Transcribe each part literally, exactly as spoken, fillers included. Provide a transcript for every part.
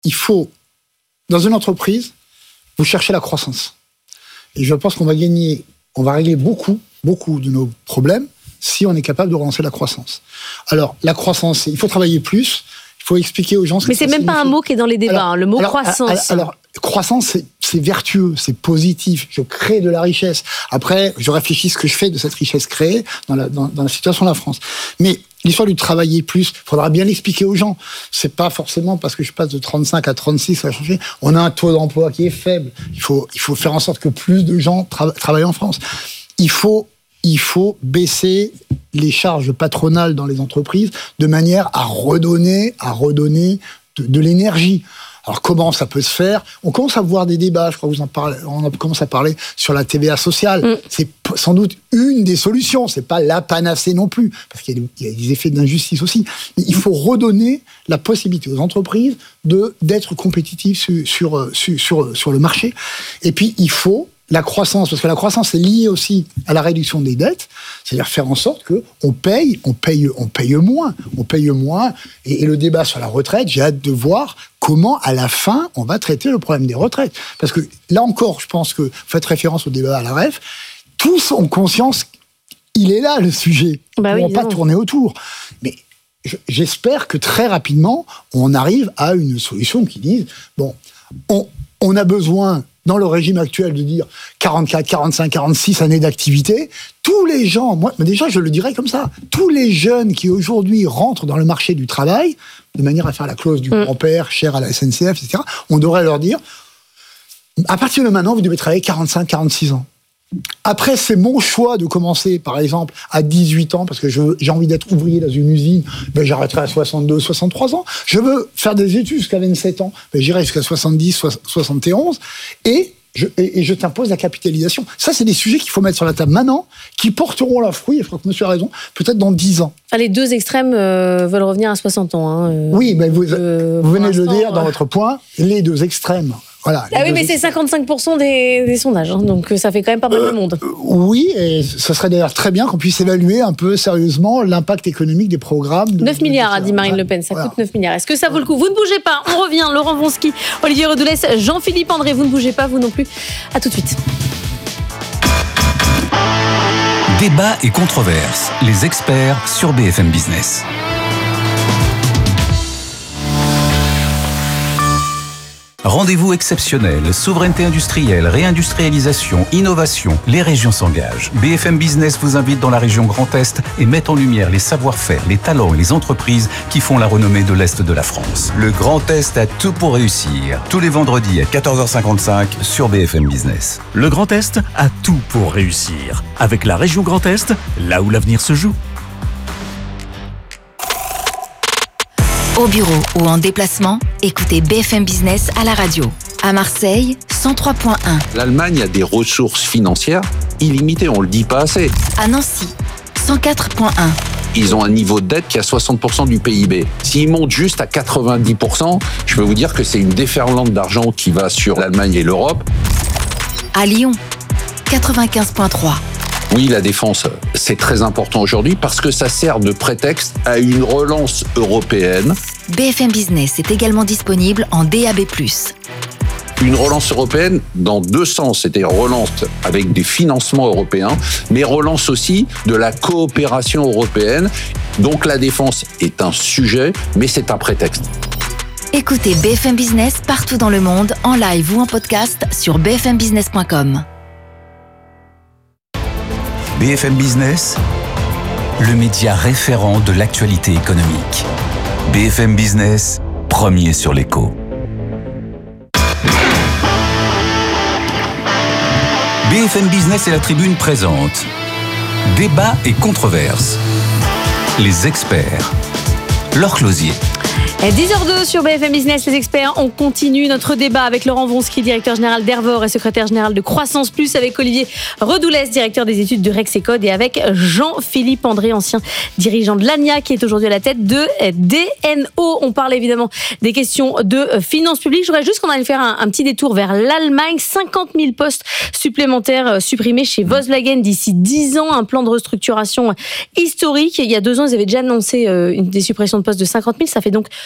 il faut, dans une entreprise, vous cherchez la croissance. Et je pense qu'on va gagner, on va régler beaucoup, beaucoup de nos problèmes si on est capable de relancer la croissance. Alors, la croissance, il faut travailler plus, il faut expliquer aux gens ce que Mais c'est même pas un mot qui est dans les débats, alors, hein, le mot alors, croissance. Alors, alors croissance, c'est, c'est vertueux, c'est positif, je crée de la richesse. Après, je réfléchis ce que je fais de cette richesse créée dans la, dans, dans la situation de la France. Mais l'histoire du travailler plus, il faudra bien l'expliquer aux gens. C'est pas forcément parce que je passe de trente-cinq à trente-six, ça va changer. On a un taux d'emploi qui est faible. Il faut, il faut faire en sorte que plus de gens tra- travaillent en France. Il faut, il faut baisser les charges patronales dans les entreprises de manière à redonner, à redonner de, de l'énergie. Alors comment ça peut se faire ? On commence à voir des débats, je crois que vous en parlez, on commence à parler sur la T V A sociale. Mmh. C'est sans doute une des solutions, c'est pas la panacée non plus, parce qu'il y a des, il y a des effets d'injustice aussi. Mais il faut redonner la possibilité aux entreprises de, d'être compétitives sur, sur, sur, sur, sur le marché. Et puis il faut la croissance, parce que la croissance est liée aussi à la réduction des dettes, c'est-à-dire faire en sorte que on paye, on paye, on paye moins, on paye moins. Et, et le débat sur la retraite, j'ai hâte de voir comment, à la fin, on va traiter le problème des retraites. Parce que là encore, je pense que vous faites référence au débat à la R E F, tous ont conscience qu'il est là le sujet. Bah oui, on ne va pas tourner autour. Mais j'espère que très rapidement, on arrive à une solution qui dise bon, on, on a besoin dans le régime actuel de dire quarante-quatre, quarante-cinq, quarante-six années d'activité, tous les gens, moi déjà je le dirais comme ça, tous les jeunes qui aujourd'hui rentrent dans le marché du travail, de manière à faire la clause du mmh. grand-père, cher à la S N C F, et cetera, on devrait leur dire, à partir de maintenant, vous devez travailler quarante-cinq, quarante-six ans. Après, c'est mon choix de commencer, par exemple, à dix-huit ans, parce que je, j'ai envie d'être ouvrier dans une usine, ben j'arrêterai à soixante-deux, soixante-trois ans. Je veux faire des études jusqu'à vingt-sept ans, ben j'irai jusqu'à soixante-dix, soixante et onze, et je, et, et je t'impose la capitalisation. Ça, c'est des sujets qu'il faut mettre sur la table maintenant, qui porteront leurs fruits, et je crois que monsieur a raison, peut-être dans dix ans. Ah, les deux extrêmes euh, veulent revenir à soixante ans. Hein, euh, oui, mais vous, euh, vous venez de le dire dans votre point, les deux extrêmes. Voilà, ah oui, mais c'est cinquante-cinq pour cent des, des sondages, hein, donc ça fait quand même pas mal euh, de monde. Oui, et ce serait d'ailleurs très bien qu'on puisse évaluer un peu sérieusement l'impact économique des programmes. De, neuf milliards, a dit Marine Le Pen, ça voilà. coûte neuf milliards. Est-ce que ça vaut le coup ? Vous ne bougez pas, on revient. Laurent Wronski, Olivier Redoulès, Jean-Philippe André, vous ne bougez pas, vous non plus. À tout de suite. Débat et controverse, les experts sur B F M Business. Rendez-vous exceptionnel, souveraineté industrielle, réindustrialisation, innovation, les régions s'engagent. B F M Business vous invite dans la région Grand Est et met en lumière les savoir-faire, les talents et les entreprises qui font la renommée de l'Est de la France. Le Grand Est a tout pour réussir. Tous les vendredis à quatorze heures cinquante-cinq sur B F M Business. Le Grand Est a tout pour réussir. Avec la région Grand Est, là où l'avenir se joue. Au bureau ou en déplacement, écoutez B F M Business à la radio. À Marseille, cent trois point un. L'Allemagne a des ressources financières illimitées, on ne le dit pas assez. À Nancy, cent quatre point un. Ils ont un niveau de dette qui est à soixante pour cent du P I B. S'ils montent juste à quatre-vingt-dix pour cent, je peux vous dire que c'est une déferlante d'argent qui va sur l'Allemagne et l'Europe. À Lyon, quatre-vingt-quinze point trois. Oui, la défense, c'est très important aujourd'hui parce que ça sert de prétexte à une relance européenne. B F M Business est également disponible en D A B plus. Une relance européenne dans deux sens, c'est-à-dire relance avec des financements européens, mais relance aussi de la coopération européenne. Donc la défense est un sujet, mais c'est un prétexte. Écoutez B F M Business partout dans le monde, en live ou en podcast sur b f m business point com. B F M Business, le média référent de l'actualité économique. B F M Business, premier sur l'écho. B F M Business et la Tribune présente Débat et controverse. Les experts. Laure Closier. dix heures deux sur B F M Business, les experts. On continue notre débat avec Laurent Wronski, directeur général d'Hervor et secrétaire général de Croissance Plus, avec Olivier Redoulès, directeur des études de Rexecode, et avec Jean-Philippe André, ancien dirigeant de l'A N I A, qui est aujourd'hui à la tête de D N O. On parle évidemment des questions de finances publiques. Je voudrais juste qu'on aille faire un, un petit détour vers l'Allemagne. cinquante mille postes supplémentaires supprimés chez Volkswagen d'ici dix ans. Un plan de restructuration historique. Il y a deux ans, ils avaient déjà annoncé une des suppressions de postes de cinquante mille. Ça fait donc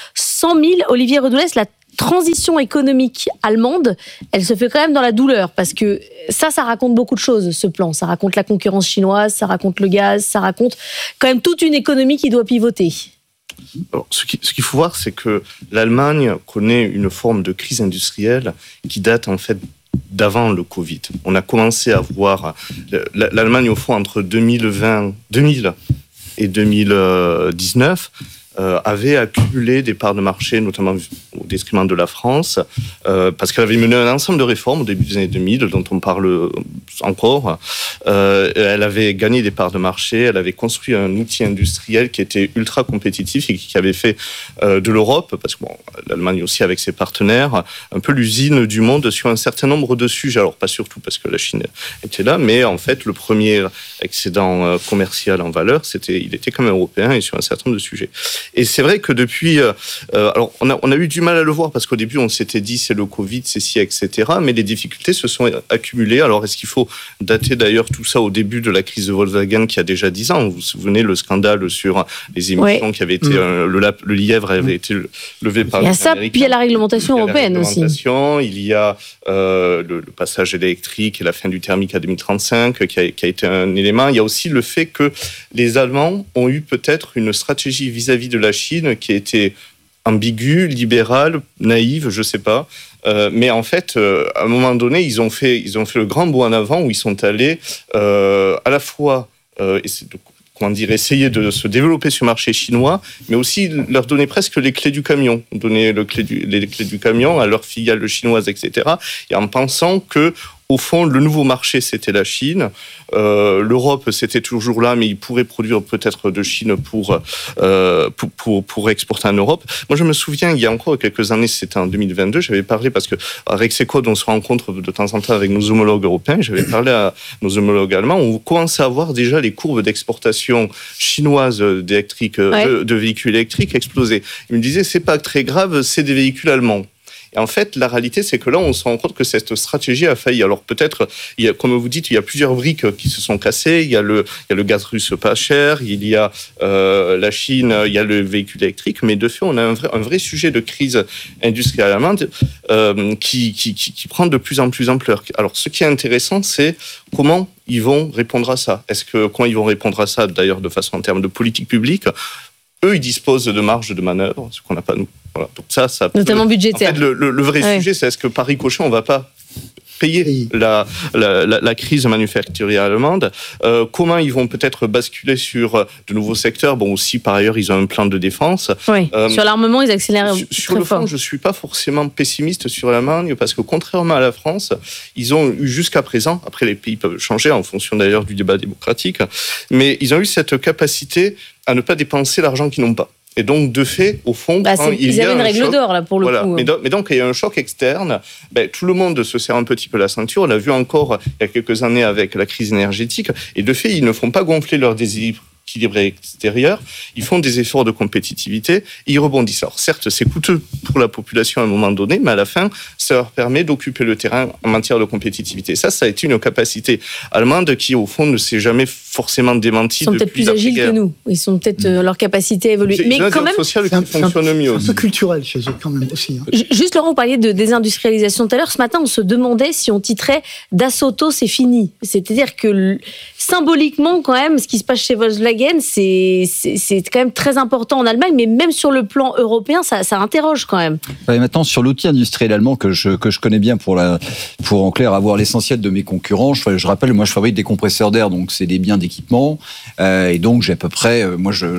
cent mille. Olivier Redoulès, la transition économique allemande, elle se fait quand même dans la douleur, parce que ça, ça raconte beaucoup de choses, ce plan. Ça raconte la concurrence chinoise, ça raconte le gaz, ça raconte quand même toute une économie qui doit pivoter. Alors, ce, qui, ce qu'il faut voir, c'est que l'Allemagne connaît une forme de crise industrielle qui date en fait d'avant le Covid. On a commencé à voir l'Allemagne, au fond, entre deux mille vingt, deux mille et deux mille dix-neuf, Euh, avait accumulé des parts de marché, notamment au détriment de la France, euh, parce qu'elle avait mené un ensemble de réformes au début des années deux mille, dont on parle encore. Euh, elle avait gagné des parts de marché, elle avait construit un outil industriel qui était ultra compétitif et qui avait fait euh, de l'Europe, parce que bon, l'Allemagne aussi avec ses partenaires, un peu l'usine du monde sur un certain nombre de sujets. Alors pas surtout parce que la Chine était là, mais en fait le premier excédent commercial en valeur, c'était, il était quand même européen et sur un certain nombre de sujets. Et c'est vrai que depuis, euh, alors on a, on a eu du mal à le voir parce qu'au début on s'était dit c'est le Covid, c'est ci, et cetera. Mais les difficultés se sont accumulées. Alors est-ce qu'il faut dater d'ailleurs tout ça au début de la crise de Volkswagen qui a déjà dix ans? Vous vous souvenez le scandale sur les émissions, oui, qui avait été mmh. euh, le, le lièvre avait mmh. été levé par les Américains. Il y a ça, puis il y a la réglementation européenne aussi. Il y a euh, le, le passage électrique et la fin du thermique à deux mille trente-cinq qui a, qui a été un élément. Il y a aussi le fait que les Allemands ont eu peut-être une stratégie vis-à-vis de la Chine qui a été ambiguë, libérale, naïve, je ne sais pas. Euh, mais en fait, euh, à un moment donné, ils ont fait, ils ont fait le grand bond en avant où ils sont allés euh, à la fois euh, comment dire, essayer de se développer sur le marché chinois, mais aussi leur donner presque les clés du camion, donner le clé du, les clés du camion à leurs filiales chinoises, et cetera. Et en pensant que au fond, le nouveau marché, c'était la Chine. Euh, L'Europe, c'était toujours là, mais ils pourraient produire peut-être de Chine pour, euh, pour, pour, pour exporter en Europe. Moi, je me souviens, il y a encore quelques années, c'était en deux mille vingt-deux, j'avais parlé, parce que à Rexecode, on se rencontre de temps en temps avec nos homologues européens, j'avais parlé à nos homologues allemands, on commençait à voir déjà les courbes d'exportation chinoise d'électrique, ouais. de, de véhicules électriques exploser. Ils me disaient, c'est pas très grave, c'est des véhicules allemands. Et en fait, la réalité, c'est que là, on se rend compte que cette stratégie a failli. Alors peut-être, il y a, comme vous dites, il y a plusieurs briques qui se sont cassées. Il y a le, il y a le gaz russe pas cher, il y a euh, la Chine, il y a le véhicule électrique. Mais de fait, on a un vrai, un vrai sujet de crise industrielle allemande euh, qui, qui, qui, qui prend de plus en plus ampleur. Alors, ce qui est intéressant, c'est comment ils vont répondre à ça. Est-ce que comment ils vont répondre à ça, d'ailleurs, de façon en termes de politique publique? Eux, ils disposent de marge de manœuvre, ce qu'on n'a pas nous. Voilà. Donc ça, ça notamment peut... budgétaire. En fait, le, le, le vrai ouais. sujet, c'est est-ce que par ricochet, on ne va pas payer la, la, la, la crise manufacturière allemande? euh, Comment ils vont peut-être basculer sur de nouveaux secteurs? Bon, aussi, par ailleurs, ils ont un plan de défense. Oui. Euh, sur l'armement, ils accélèrent sur, très sur le fort. fond, je ne suis pas forcément pessimiste sur l'Allemagne, parce que contrairement à la France, ils ont eu jusqu'à présent, après les pays peuvent changer en fonction d'ailleurs du débat démocratique, mais ils ont eu cette capacité à ne pas dépenser l'argent qu'ils n'ont pas. Et donc, de fait, au fond, bah, quand il ils y a avaient une règle choc, d'or, là, pour le voilà. coup. Mais, do- mais donc, il y a un choc externe. Ben, tout le monde se serre un petit peu la ceinture. On l'a vu encore il y a quelques années avec la crise énergétique. Et de fait, ils ne font pas gonfler leur déséquilibre extérieur, ils font des efforts de compétitivité, ils rebondissent. Alors certes, c'est coûteux pour la population à un moment donné, mais à la fin, ça leur permet d'occuper le terrain en matière de compétitivité. Ça, ça a été une capacité allemande qui, au fond, ne s'est jamais forcément démentie. Ils sont peut-être plus agiles que nous. Ils sont peut-être euh, leur capacité à évoluer. C'est mais quand même, social qui fonctionne mieux aussi. C'est un peu culturel chez eux quand même aussi. Hein. Juste Laurent, vous parliez de désindustrialisation tout à l'heure. Ce matin, on se demandait si on titrait Dassault, c'est fini. C'est-à-dire que symboliquement, quand même, ce qui se passe chez Volkswagen, c'est, c'est, c'est quand même très important en Allemagne, mais même sur le plan européen, ça, ça interroge quand même. Ouais, maintenant, sur l'outil industriel allemand que je, que je connais bien pour, la, pour en clair avoir l'essentiel de mes concurrents, je, je rappelle, moi je fabrique des compresseurs d'air, donc c'est des biens d'équipement, euh, et donc j'ai à peu près, euh, moi je,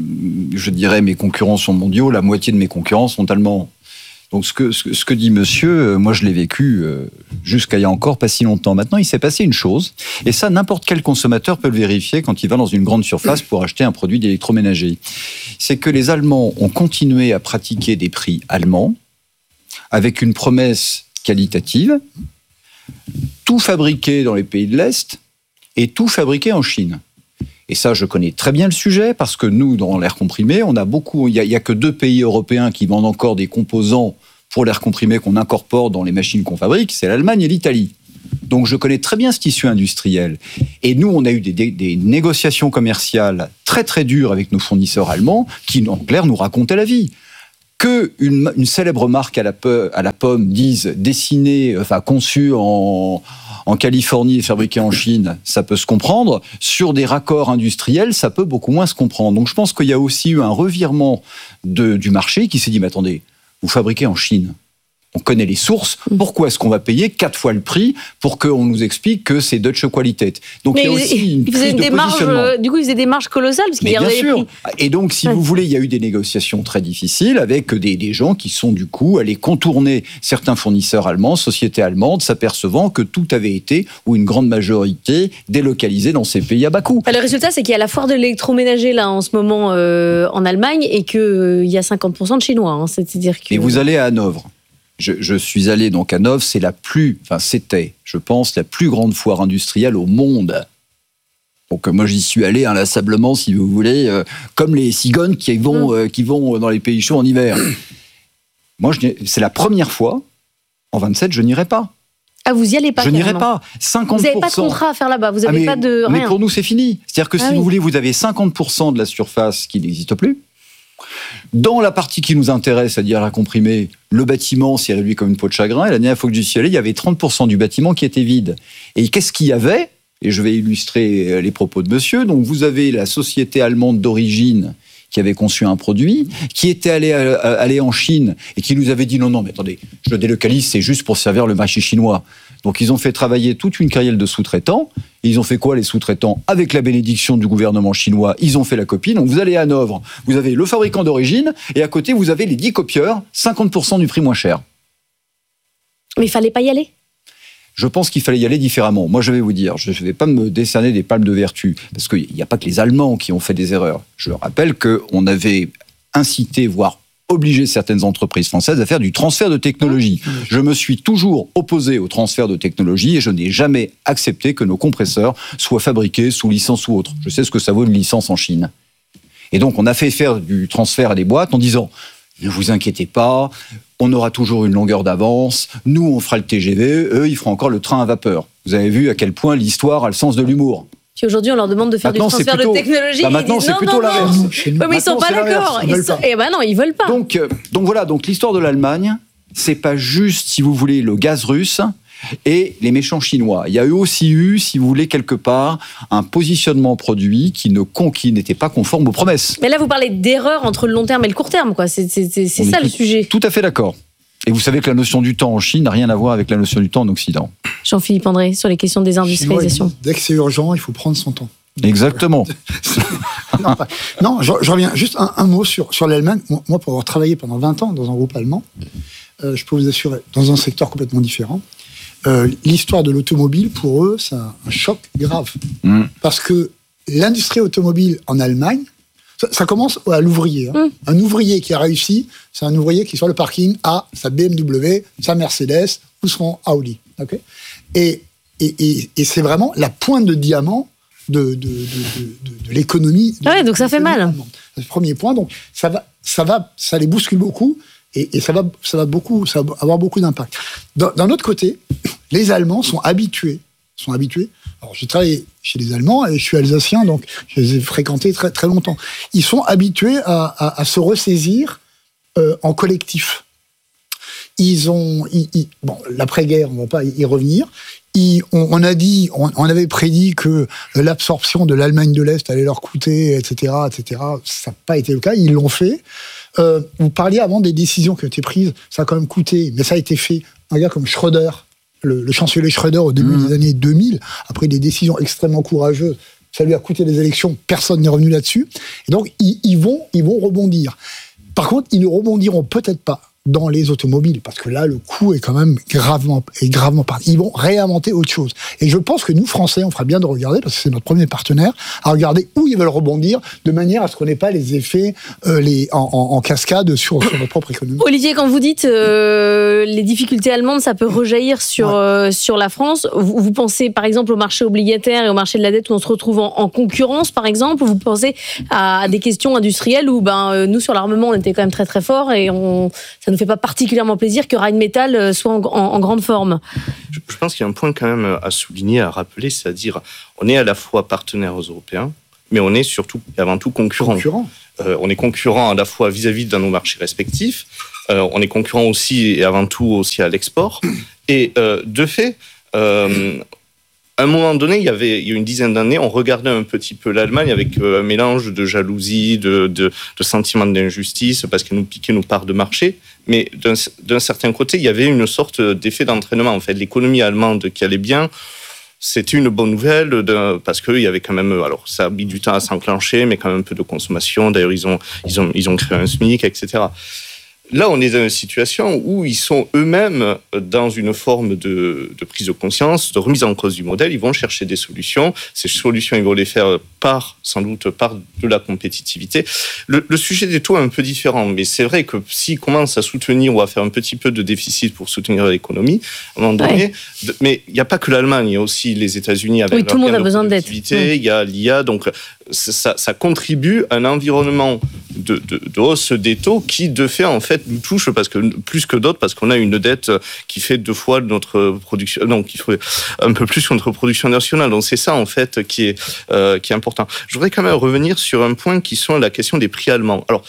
je dirais mes concurrents sont mondiaux, la moitié de mes concurrents sont allemands. Donc ce que, ce, ce que dit monsieur, euh, moi je l'ai vécu euh, jusqu'à il y a encore pas si longtemps. Maintenant, il s'est passé une chose, et ça n'importe quel consommateur peut le vérifier quand il va dans une grande surface pour acheter un produit d'électroménager. C'est que les Allemands ont continué à pratiquer des prix allemands avec une promesse qualitative, tout fabriqué dans les pays de l'Est et tout fabriqué en Chine. Et ça, je connais très bien le sujet, parce que nous, dans l'air comprimé, on a beaucoup, il n'y a, a que deux pays européens qui vendent encore des composants pour l'air comprimé qu'on incorpore dans les machines qu'on fabrique, c'est l'Allemagne et l'Italie. Donc je connais très bien ce tissu industriel. Et nous, on a eu des, des, des négociations commerciales très très dures avec nos fournisseurs allemands qui, en clair, nous racontaient la vie. Que une, une célèbre marque à la, pe, à la pomme dise dessinée, enfin conçue en, en Californie et fabriquée en Chine, ça peut se comprendre. Sur des raccords industriels, ça peut beaucoup moins se comprendre. Donc je pense qu'il y a aussi eu un revirement de, du marché qui s'est dit, mais attendez, vous fabriquez en Chine. On connaît les sources. Pourquoi est-ce qu'on va payer quatre fois le prix pour qu'on nous explique que c'est Deutsche Qualität? Donc mais il y a aussi une prise de positionnement. Marges, du coup, ils faisaient des marges colossales parce qu'il y bien avait sûr. Prix. Et donc, si ouais. vous voulez, il y a eu des négociations très difficiles avec des, des gens qui sont du coup allés contourner certains fournisseurs allemands, sociétés allemandes, s'apercevant que tout avait été, ou une grande majorité, délocalisé dans ces pays à bas coût. Le résultat, c'est qu'il y a la foire de l'électroménager là en ce moment euh, en Allemagne et qu'il euh, y a cinquante pour cent de Chinois. Hein, c'est-à-dire que... Et vous allez à Hanovre. Je, je suis allé donc à Hanovre, c'est la plus, enfin c'était, je pense, la plus grande foire industrielle au monde. Donc moi j'y suis allé inlassablement, si vous voulez, euh, comme les cigognes qui vont, euh, qui vont dans les pays chauds en hiver. Moi, je, c'est la première fois, en vingt-sept, je n'irai pas. Ah, vous y allez pas? Je n'irai pas. cinquante pour cent. Vous n'avez pas de contrat à faire là-bas, vous n'avez ah, pas de rien. Mais pour nous, c'est fini. C'est-à-dire que ah, si oui. vous voulez, vous avez cinquante pour cent de la surface qui n'existe plus. Dans la partie qui nous intéresse, c'est-à-dire la comprimée, le bâtiment s'est réduit comme une peau de chagrin. Et la dernière fois que j'y suis allé, il y avait trente pour cent du bâtiment qui était vide. Et qu'est-ce qu'il y avait? Et je vais illustrer les propos de monsieur. Donc vous avez la société allemande d'origine qui avait conçu un produit, qui était allé, allé en Chine et qui nous avait dit non, non, mais attendez, je le délocalise, c'est juste pour servir le marché chinois. Donc ils ont fait travailler toute une carrière de sous-traitants. Et ils ont fait quoi, les sous-traitants? Avec la bénédiction du gouvernement chinois, ils ont fait la copie. Donc vous allez à Hanovre, vous avez le fabricant d'origine, et à côté, vous avez les dix copieurs, cinquante pour cent du prix moins cher. Mais il fallait pas y aller? Je pense qu'il fallait y aller différemment. Moi, je vais vous dire, je ne vais pas me décerner des palmes de vertu, parce qu'il n'y a pas que les Allemands qui ont fait des erreurs. Je rappelle qu'on avait incité, voire obligé certaines entreprises françaises à faire du transfert de technologie. Je me suis toujours opposé au transfert de technologie et je n'ai jamais accepté que nos compresseurs soient fabriqués sous licence ou autre. Je sais ce que ça vaut une licence en Chine. Et donc, on a fait faire du transfert à des boîtes en disant « Ne vous inquiétez pas, on aura toujours une longueur d'avance, nous, on fera le T G V, eux, ils feront encore le train à vapeur. » Vous avez vu à quel point l'histoire a le sens de l'humour. Puis aujourd'hui, on leur demande de faire maintenant, du transfert plutôt, de technologie. Bah maintenant, c'est plutôt l'inverse. Oui, mais ils sont pas d'accord. Ils sont... Eh ben non, ils veulent pas. Donc, euh, donc voilà, donc l'histoire de l'Allemagne, c'est pas juste, si vous voulez, le gaz russe et les méchants chinois. Il y a eu aussi eu, si vous voulez, quelque part, un positionnement produit qui ne qui n'était pas conforme aux promesses. Mais là, vous parlez d'erreur entre le long terme et le court terme, quoi. C'est, c'est, c'est, c'est ça tout, le sujet. Tout à fait d'accord. Et vous savez que la notion du temps en Chine n'a rien à voir avec la notion du temps en Occident. Jean-Philippe André, sur les questions de désindustrialisation. Dès que c'est urgent, il faut prendre son temps. Donc, exactement. non, pas, non je, je reviens juste un, un mot sur, sur l'Allemagne. Moi, pour avoir travaillé pendant vingt ans dans un groupe allemand, euh, je peux vous assurer, dans un secteur complètement différent, euh, l'histoire de l'automobile, pour eux, c'est un, un choc grave. Mm. Parce que l'industrie automobile en Allemagne, ça, ça commence à l'ouvrier. Hein. Mm. Un ouvrier qui a réussi, c'est un ouvrier qui, sur le parking, a sa B M W, sa Mercedes ou son Audi. Okay, et, et, et, et c'est vraiment la pointe de diamant de, de, de, de, de l'économie. Ouais, donc ça fait mal. C'est le premier point. Donc ça va, ça va, ça les bouscule beaucoup et, et ça va, ça va beaucoup, ça va avoir beaucoup d'impact. D'un autre côté, les Allemands sont habitués, sont habitués. Alors j'ai travaillé chez les Allemands et je suis alsacien, donc je les ai fréquentés très très longtemps. Ils sont habitués à, à, à se ressaisir euh, en collectif. Ils ont, ils, ils, bon, l'après-guerre, on ne va pas y revenir. Ils, on, on a dit, on, on avait prédit que l'absorption de l'Allemagne de l'Est allait leur coûter, et cetera, et cetera. Ça n'a pas été le cas. Ils l'ont fait. Euh, vous parliez avant des décisions qui ont été prises. Ça a quand même coûté, mais ça a été fait. Un gars comme Schröder, le, le chancelier Schröder au début mmh. des années deux mille, après des décisions extrêmement courageuses, ça lui a coûté des élections. Personne n'est revenu là-dessus. Et donc ils, ils vont, ils vont rebondir. Par contre, ils ne rebondiront peut-être pas dans les automobiles, parce que là, le coût est quand même gravement, est gravement parti. Ils vont réinventer autre chose. Et je pense que nous, Français, on fera bien de regarder, parce que c'est notre premier partenaire, à regarder où ils veulent rebondir, de manière à ce qu'on n'ait pas les effets euh, les, en, en, en cascade sur, sur notre propre économie. Olivier, quand vous dites euh, les difficultés allemandes, ça peut rejaillir sur, ouais. euh, sur la France, vous, vous pensez par exemple au marché obligataire et au marché de la dette où on se retrouve en, en concurrence, par exemple, ou vous pensez à des questions industrielles où ben, euh, nous, sur l'armement, on était quand même très très fort et on, ça ne fait pas particulièrement plaisir que Rheinmetall soit en, en, en grande forme. Je, je pense qu'il y a un point quand même à souligner, à rappeler, c'est-à-dire on est à la fois partenaires aux Européens, mais on est surtout et avant tout concurrents. Concurrent. euh, on est concurrent à la fois vis-à-vis de nos marchés respectifs, euh, on est concurrent aussi et avant tout aussi à l'export. Et euh, de fait, euh, à un moment donné, il y avait il y a une dizaine d'années, on regardait un petit peu l'Allemagne avec un mélange de jalousie, de, de, de sentiment d'injustice, parce qu'elle nous piquait nos parts de marché. Mais d'un, d'un certain côté, il y avait une sorte d'effet d'entraînement. En fait, l'économie allemande qui allait bien, c'était une bonne nouvelle, de, parce qu'il y avait quand même, alors ça a mis du temps à s'enclencher, mais quand même un peu de consommation. D'ailleurs, ils ont, ils ont, ils ont créé un SMIC, et cetera. Là, on est dans une situation où ils sont eux-mêmes dans une forme de, de prise de conscience, de remise en cause du modèle. Ils vont chercher des solutions. Ces solutions, ils vont les faire par, sans doute, par de la compétitivité. Le, le sujet des taux est un peu différent, mais c'est vrai que s'ils commencent à soutenir ou à faire un petit peu de déficit pour soutenir l'économie, à un moment donné, ouais. de, mais il n'y a pas que l'Allemagne, il y a aussi les États-Unis avec oui, leur tout le monde gain a de besoin d'aide. productivité, il y a l'I A, donc ça, ça contribue à un environnement de, de, de hausse des taux qui, de fait, en fait, nous touche parce que, plus que d'autres, parce qu'on a une dette qui fait deux fois notre production, non, qui fait un peu plus que notre production nationale. Donc c'est ça, en fait, qui est, euh, qui est important. Je voudrais quand même revenir sur un point qui sont la question des prix allemands. Alors,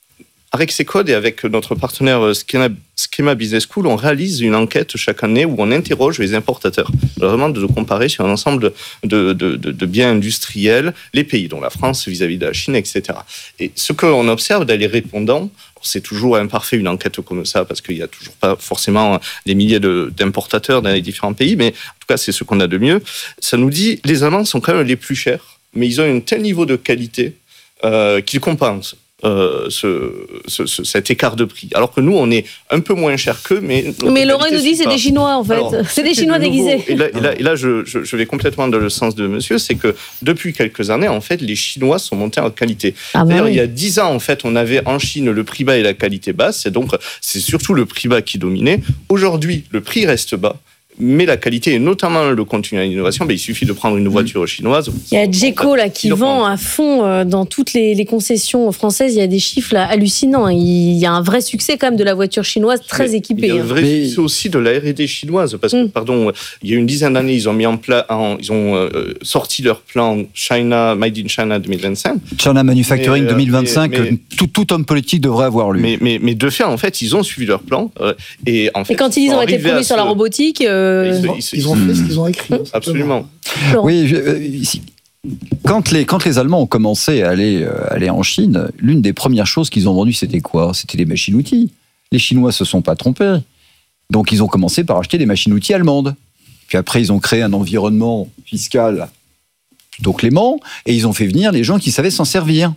avec Rexecode et avec notre partenaire Schema, Schema Business School, on réalise une enquête chaque année où on interroge les importateurs. On leur demande de comparer sur un ensemble de, de, de, de biens industriels les pays, dont la France vis-à-vis de la Chine, et cetera. Et ce qu'on observe dans les répondants, c'est toujours imparfait une enquête comme ça parce qu'il n'y a toujours pas forcément des milliers de, d'importateurs dans les différents pays, mais en tout cas c'est ce qu'on a de mieux. Ça nous dit les Allemands sont quand même les plus chers, mais ils ont un tel niveau de qualité euh, qu'ils compensent. Euh, ce, ce, ce, cet écart de prix. Alors que nous, on est un peu moins cher qu'eux, mais... Mais Laurent nous dit c'est des Chinois, en fait. Alors, c'est des Chinois de déguisés. Et là, et là, et là je, je, je vais complètement dans le sens de monsieur, c'est que depuis quelques années, en fait, les Chinois sont montés en qualité. Ah D'ailleurs, bah oui. il y a dix ans, en fait, on avait en Chine le prix bas et la qualité basse, et donc c'est surtout le prix bas qui dominait. Aujourd'hui, le prix reste bas, mais la qualité, et notamment le contenu à l'innovation, ben, il suffit de prendre une voiture chinoise. Il y a Djeco là, qui vend à fond euh, dans toutes les, les concessions françaises. Il y a des chiffres là, hallucinants. Il y a un vrai succès quand même de la voiture chinoise très mais équipée. Il y a un vrai mais... succès aussi de la R et D chinoise. Parce que, mm. pardon, il y a une dizaine d'années, ils ont mis en place, ils ont euh, sorti leur plan China, Made in China deux mille vingt-cinq. China Manufacturing mais, deux mille vingt-cinq, mais, mais, tout, tout homme politique devrait avoir lu. Mais, mais, mais de fait, en fait, ils ont suivi leur plan. Euh, et, en fait, et quand ils ont été promis sur la robotique... Euh... Ils, ils, ils ont fait ce qu'ils ont écrit. Absolument. Oui, je, euh, ici. Quand les, quand les Allemands ont commencé à aller, euh, aller en Chine, l'une des premières choses qu'ils ont vendues, c'était quoi ? C'était des machines-outils. Les Chinois se sont pas trompés. Donc ils ont commencé par acheter des machines-outils allemandes. Puis après, ils ont créé un environnement fiscal plutôt clément, et ils ont fait venir les gens qui savaient s'en servir.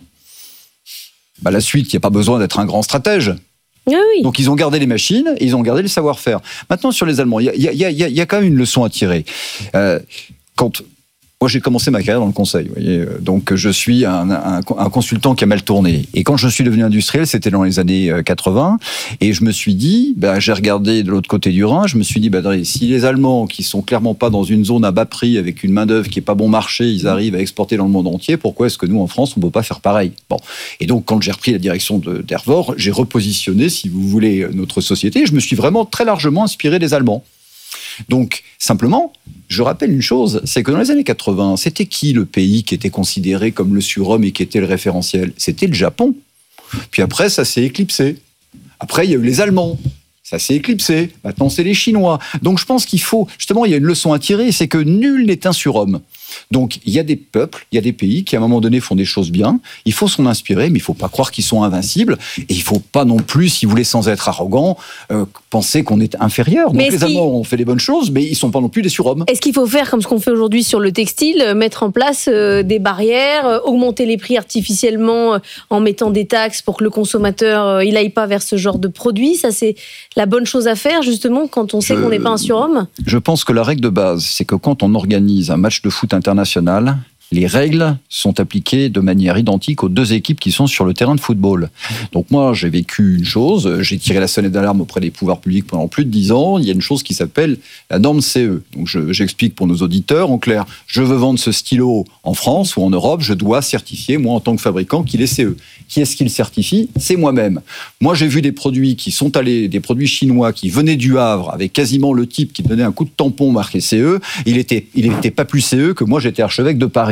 Bah, la suite, il n'y a pas besoin d'être un grand stratège. Ah oui. Donc ils ont gardé les machines et ils ont gardé le savoir-faire. Maintenant sur les Allemands, il y a, y, a, y, a, y a quand même une leçon à tirer. Euh, quand moi j'ai commencé ma carrière dans le conseil, vous voyez, donc je suis un, un, un consultant qui a mal tourné. Et quand je suis devenu industriel, c'était dans les années quatre-vingts, et je me suis dit, bah, j'ai regardé de l'autre côté du Rhin, je me suis dit, bah, si les Allemands qui sont clairement pas dans une zone à bas prix avec une main d'œuvre qui est pas bon marché, ils arrivent à exporter dans le monde entier, pourquoi est-ce que nous en France on peut pas faire pareil ? Bon, et donc quand j'ai repris la direction de, d'Ervor, j'ai repositionné, si vous voulez, notre société. Je me suis vraiment très largement inspiré des Allemands. Donc, simplement, je rappelle une chose, c'est que dans les années quatre-vingts, c'était qui le pays qui était considéré comme le surhomme et qui était le référentiel ? C'était le Japon. Puis après, ça s'est éclipsé. Après, il y a eu les Allemands. Ça s'est éclipsé. Maintenant, c'est les Chinois. Donc, je pense qu'il faut... Justement, il y a une leçon à tirer, c'est que nul n'est un surhomme. Donc, il y a des peuples, il y a des pays qui, à un moment donné, font des choses bien. Il faut s'en inspirer, mais il ne faut pas croire qu'ils sont invincibles. Et il ne faut pas non plus, si vous voulez, sans être arrogant, euh, penser qu'on est inférieur. Donc, les Allemands ont fait des bonnes choses, mais ils ne sont pas non plus des surhommes. Est-ce qu'il faut faire comme ce qu'on fait aujourd'hui sur le textile, mettre en place euh, des barrières, euh, augmenter les prix artificiellement euh, en mettant des taxes pour que le consommateur euh, il n'aille pas vers ce genre de produit ? Ça, c'est la bonne chose à faire, justement, quand on sait je, qu'on n'est pas un surhomme ? Je pense que la règle de base, c'est que quand on organise un match de foot international, les règles sont appliquées de manière identique aux deux équipes qui sont sur le terrain de football. Donc moi, j'ai vécu une chose, j'ai tiré la sonnette d'alarme auprès des pouvoirs publics pendant plus de dix ans, il y a une chose qui s'appelle la norme C E. Donc je, j'explique pour nos auditeurs, en clair, je veux vendre ce stylo en France ou en Europe, je dois certifier, moi en tant que fabricant, qu'il est C E. Qui est-ce qui le certifie ? C'est moi-même. Moi, j'ai vu des produits qui sont allés, des produits chinois qui venaient du Havre, avec quasiment le type qui donnait un coup de tampon marqué C E, il était, il était pas plus C E que moi, j'étais archevêque de Paris.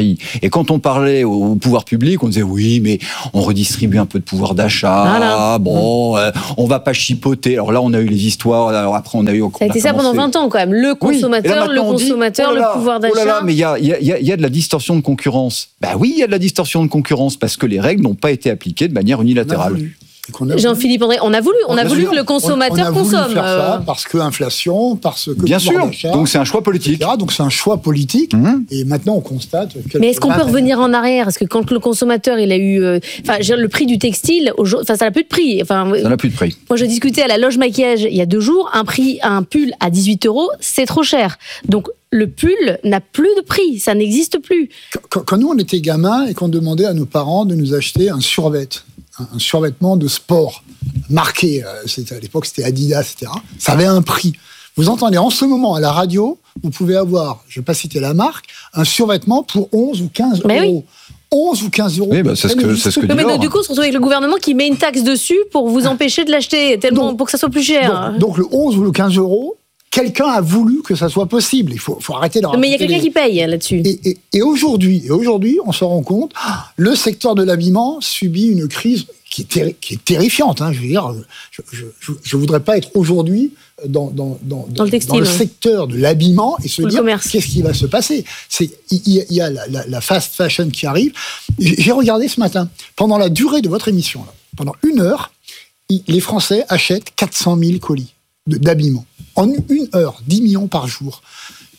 Paris. Et quand on parlait au, au pouvoir public, on disait oui, mais on redistribue un peu de pouvoir d'achat. Voilà. Bon, euh, on va pas chipoter. Alors là, on a eu les histoires. Alors après, on a eu. Ça a été ça pendant vingt ans quand même. Le consommateur, oui. le consommateur, dit, oh là, le pouvoir d'achat. Oh là là, mais il y a, y, a, y a de la distorsion de concurrence. Ben oui, il y a de la distorsion de concurrence parce que les règles n'ont pas été appliquées de manière unilatérale. Jean-Philippe André, on a voulu, on a voulu que le consommateur on, on a consomme. Voulu faire ça parce que inflation, parce que bien sûr. Donc c'est un choix politique. et cetera. Donc c'est un choix politique. Mmh. Et maintenant on constate. Mais est-ce qu'on peut revenir en arrière? Parce que quand le consommateur il a eu, enfin euh, le prix du textile, enfin ça n'a plus de prix. Enfin ça n'a plus de prix. Moi je discutais à la loge maquillage il y a deux jours, un prix, un pull à dix-huit euros, c'est trop cher. Donc le pull n'a plus de prix, ça n'existe plus. Quand, quand nous on était gamins et qu'on demandait à nos parents de nous acheter un survêt, un survêtement de sport marqué, c'était, à l'époque c'était Adidas, et cetera. Ça avait un prix. Vous entendez en ce moment à la radio, vous pouvez avoir, je ne vais pas citer la marque, un survêtement pour onze ou quinze mais euros. Oui. onze ou quinze euros. Oui, bah, c'est ce que, c'est ce que dit mais Laure. Du coup, on se retrouve avec le gouvernement qui met une taxe dessus pour vous empêcher de l'acheter, tellement donc, pour que ça soit plus cher. Donc, donc le onze ou le quinze euros, quelqu'un a voulu que ça soit possible. Il faut, faut arrêter de Mais il y a quelqu'un les... qui paye là-dessus. Et, et, et, aujourd'hui, et aujourd'hui, on se rend compte, le secteur de l'habillement subit une crise qui est, terri- qui est terrifiante. Hein, je veux dire, je ne voudrais pas être aujourd'hui dans, dans, dans, dans, le, textile, dans le ouais. secteur de l'habillement et se Ou dire qu'est-ce qui va se passer. C'est, il y, y a la, la, la fast fashion qui arrive. J'ai regardé ce matin, pendant la durée de votre émission, là, pendant une heure, les Français achètent quatre cent mille colis d'habillement. En une heure, dix millions par jour. Pourquoi ?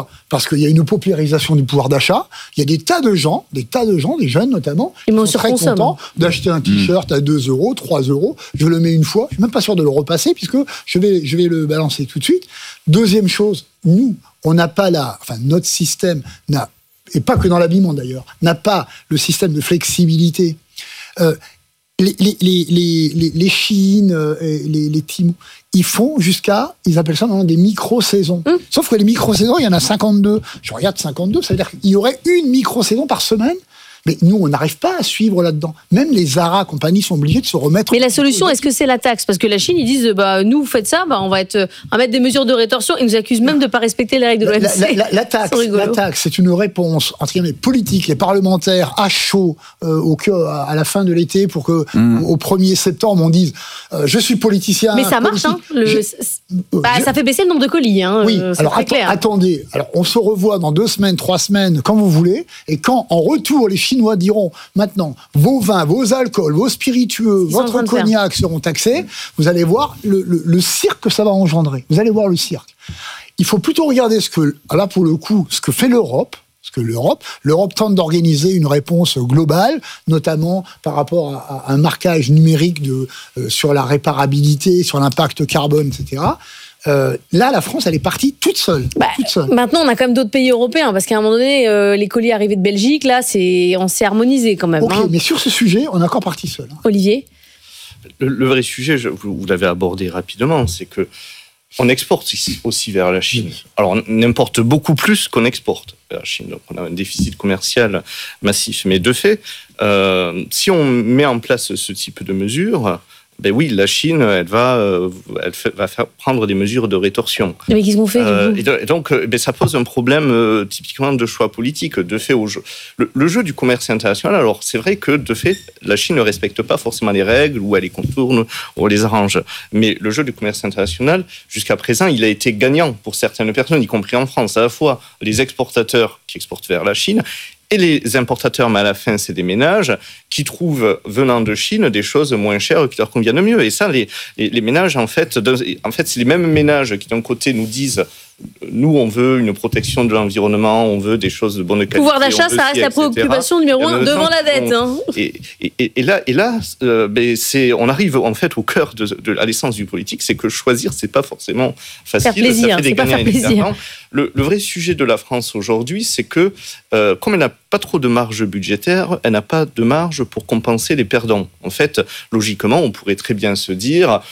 Parce qu'il y a une paupérisation du pouvoir d'achat. Il y a des tas de gens, des tas de gens, des jeunes notamment, qui sont très contents d'acheter un t-shirt à deux euros, trois euros. Je le mets une fois. Je suis même pas sûr de le repasser puisque je vais, je vais le balancer tout de suite. Deuxième chose, nous, on n'a pas la, enfin, notre système n'a, et pas que dans l'habillement d'ailleurs, n'a pas le système de flexibilité. Euh, les, les, les, les, les Chines, les, les Timou, ils font jusqu'à, ils appellent ça maintenant des micro-saisons. Mmh. Sauf que les micro-saisons, il y en a cinquante-deux. Je regarde cinquante-deux, ça veut dire qu'il y aurait une micro-saison par semaine. Mais nous, on n'arrive pas à suivre là-dedans. Même les Zara, compagnie, sont obligés de se remettre... Mais la solution, est-ce que c'est la taxe ? Parce que la Chine, ils disent, bah, nous, vous faites ça, bah, on va être, on va mettre des mesures de rétorsion. Ils nous accusent même de ne pas respecter les règles de l'O M C. La, la, la, la, taxe, la taxe, c'est une réponse, entre guillemets, politique. Les parlementaires, à chaud, euh, au cœur, à la fin de l'été, pour que mmh. au premier septembre, on dise euh, je suis politicien. Mais ça politique. marche, hein le... bah, Ça fait baisser le nombre de colis, hein. Oui, c'est alors très att- clair. attendez. Alors, on se revoit dans deux semaines, trois semaines, quand vous voulez. Et quand, en retour, les Chinois diront maintenant, vos vins, vos alcools, vos spiritueux, Ils votre cognac seront taxés, vous allez voir le, le, le cirque que ça va engendrer. Vous allez voir le cirque. Il faut plutôt regarder ce que, là pour le coup, ce que fait l'Europe. Parce que l'Europe, l'Europe tente d'organiser une réponse globale, notamment par rapport à, à un marquage numérique de, euh, sur la réparabilité, sur l'impact carbone, et cetera. Euh, là, la France, elle est partie toute seule, bah, toute seule. Maintenant, on a quand même d'autres pays européens, parce qu'à un moment donné, euh, les colis arrivés de Belgique, là, c'est, on s'est harmonisé quand même. Ok, hein. mais sur ce sujet, on est encore parti seul. Hein. Olivier ? le, le vrai sujet, je, vous, vous l'avez abordé rapidement, c'est que on exporte aussi vers la Chine. Alors, on importe beaucoup plus qu'on exporte vers la Chine. Donc, on a un déficit commercial massif. Mais de fait, euh, si on met en place ce type de mesures, ben oui, la Chine, elle va, euh, elle fait, va faire prendre des mesures de rétorsion. Mais qu'est-ce qu'on fait euh, Et donc, ben, ça pose un problème euh, typiquement de choix politique, de fait au jeu. Le, le jeu du commerce international, alors c'est vrai que de fait, la Chine ne respecte pas forcément les règles, ou elle les contourne, ou elle les arrange. Mais le jeu du commerce international, jusqu'à présent, il a été gagnant pour certaines personnes, y compris en France, à la fois les exportateurs qui exportent vers la Chine, et les importateurs, mais à la fin, c'est des ménages qui trouvent, venant de Chine, des choses moins chères qui leur conviennent mieux. Et ça, les, les, les ménages, en fait, en fait, c'est les mêmes ménages qui, d'un côté, nous disent nous, on veut une protection de l'environnement, on veut des choses de bonne qualité. Pouvoir d'achat, ça reste ci, la préoccupation numéro un devant la dette. Hein. Et, et, et là, et là euh, ben c'est, on arrive en fait au cœur de, de à l'essence du politique, c'est que choisir, c'est pas forcément facile. Faire plaisir, ça fait des c'est pas faire plaisir. Le, le vrai sujet de la France aujourd'hui, c'est que euh, comme elle n'a pas trop de marge budgétaire, elle n'a pas de marge pour compenser les perdants. En fait, logiquement, on pourrait très bien se dire...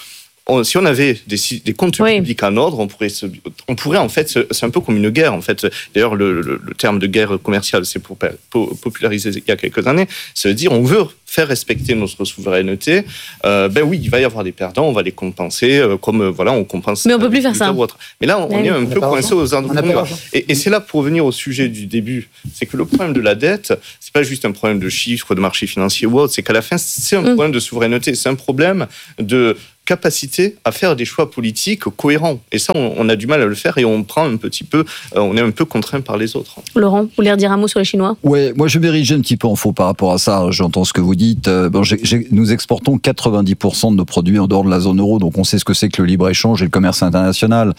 on, si on avait des, des comptes oui. publics en ordre, on pourrait, se, on pourrait en fait, c'est un peu comme une guerre en fait. D'ailleurs, le, le, le terme de guerre commerciale, c'est pour, pour, popularisé il y a quelques années. Ça veut dire on veut faire respecter notre souveraineté. Euh, ben oui, il va y avoir des perdants, on va les compenser, euh, comme euh, voilà, on compense. Mais on peut plus faire ça. Mais là, on, on est un peu coincé aux endroits. Et, et c'est là pour revenir au sujet du début, c'est que le problème de la dette, c'est pas juste un problème de chiffres, de marché financier ou autre, c'est qu'à la fin, c'est un mmh. problème de souveraineté, c'est un problème de capacité à faire des choix politiques cohérents. Et ça, on, on a du mal à le faire et on prend un petit peu, euh, on est un peu contraint par les autres. Laurent, vous voulez redire un mot sur les Chinois ? Ouais, moi je vais m'ériger un petit peu en faux par rapport à ça. J'entends ce que vous dites. Euh, bon, j'ai, j'ai, nous exportons quatre-vingt-dix pour cent de nos produits en dehors de la zone euro, donc on sait ce que c'est que le libre-échange et le commerce international.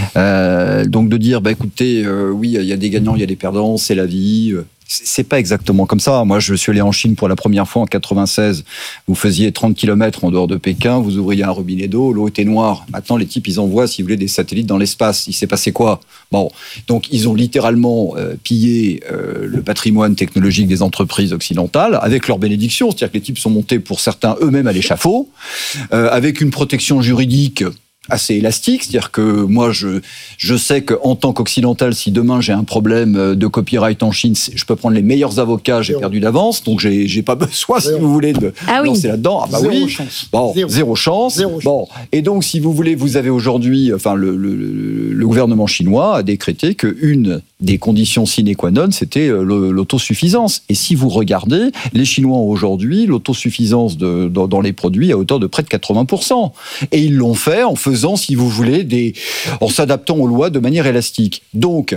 Euh, donc de dire, bah écoutez, euh, oui, il y a des gagnants, il y a des perdants, c'est la vie. Euh, C'est pas exactement comme ça. Moi, je suis allé en Chine pour la première fois en quatre-vingt-seize. Vous faisiez trente kilomètres en dehors de Pékin, vous ouvriez un robinet d'eau, l'eau était noire. Maintenant, les types, ils envoient, si vous voulez, des satellites dans l'espace. Il s'est passé quoi ? Bon, donc ils ont littéralement euh, pillé euh, le patrimoine technologique des entreprises occidentales avec leur bénédiction. C'est-à-dire que les types sont montés, pour certains, eux-mêmes à l'échafaud, euh, avec une protection juridique assez élastique, c'est-à-dire que moi je je sais qu'en tant qu'occidental, si demain j'ai un problème de copyright en Chine, je peux prendre les meilleurs avocats, j'ai zéro. perdu d'avance, donc j'ai j'ai pas besoin, zéro. si vous voulez, de ah oui. lancer là-dedans. Ah bah zéro oui. chance. Bon, zéro, zéro chance. Zéro bon, chance. Et donc si vous voulez, vous avez aujourd'hui, enfin le le, le gouvernement chinois a décrété que une des conditions sine qua non, c'était l'autosuffisance. Et si vous regardez, les Chinois ont aujourd'hui l'autosuffisance de, dans, dans les produits à hauteur de près de quatre-vingts pour cent. Et ils l'ont fait en faisant, si vous voulez, des, en s'adaptant aux lois de manière élastique. Donc,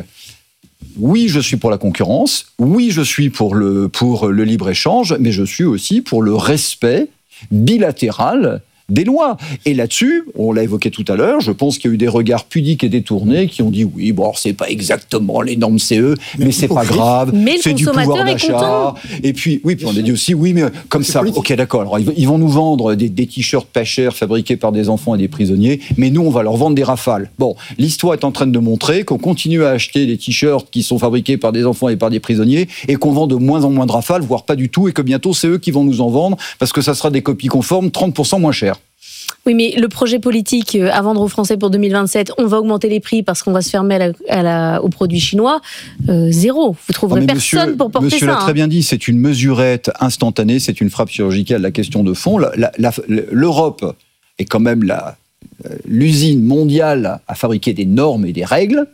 oui, je suis pour la concurrence, oui, je suis pour le, pour le libre-échange, mais je suis aussi pour le respect bilatéral des lois. Et là-dessus, on l'a évoqué tout à l'heure, je pense qu'il y a eu des regards pudiques et détournés qui ont dit oui, bon, alors c'est pas exactement les normes C E, mais, mais c'est pas grave, mais c'est du pouvoir d'achat. Et puis, oui, puis on a dit aussi, oui, mais comme ça, politique. Ok, d'accord, alors ils vont nous vendre des, des t-shirts pas chers fabriqués par des enfants et des prisonniers, mais nous, on va leur vendre des rafales. Bon, l'histoire est en train de montrer qu'on continue à acheter des t-shirts qui sont fabriqués par des enfants et par des prisonniers, et qu'on vend de moins en moins de rafales, voire pas du tout, et que bientôt, c'est eux qui vont nous en vendre, parce que ça sera des copies conformes trente pour cent moins chères. Oui, mais le projet politique à vendre aux Français pour deux mille vingt-sept, on va augmenter les prix parce qu'on va se fermer à la, à la, aux produits chinois, euh, zéro. Vous trouverez non, personne monsieur, pour porter monsieur ça. Monsieur l'a très bien dit, c'est une mesurette instantanée, c'est une frappe chirurgicale. La question de fond, la, la, la, l'Europe est quand même la, l'usine mondiale à fabriquer des normes et des règles.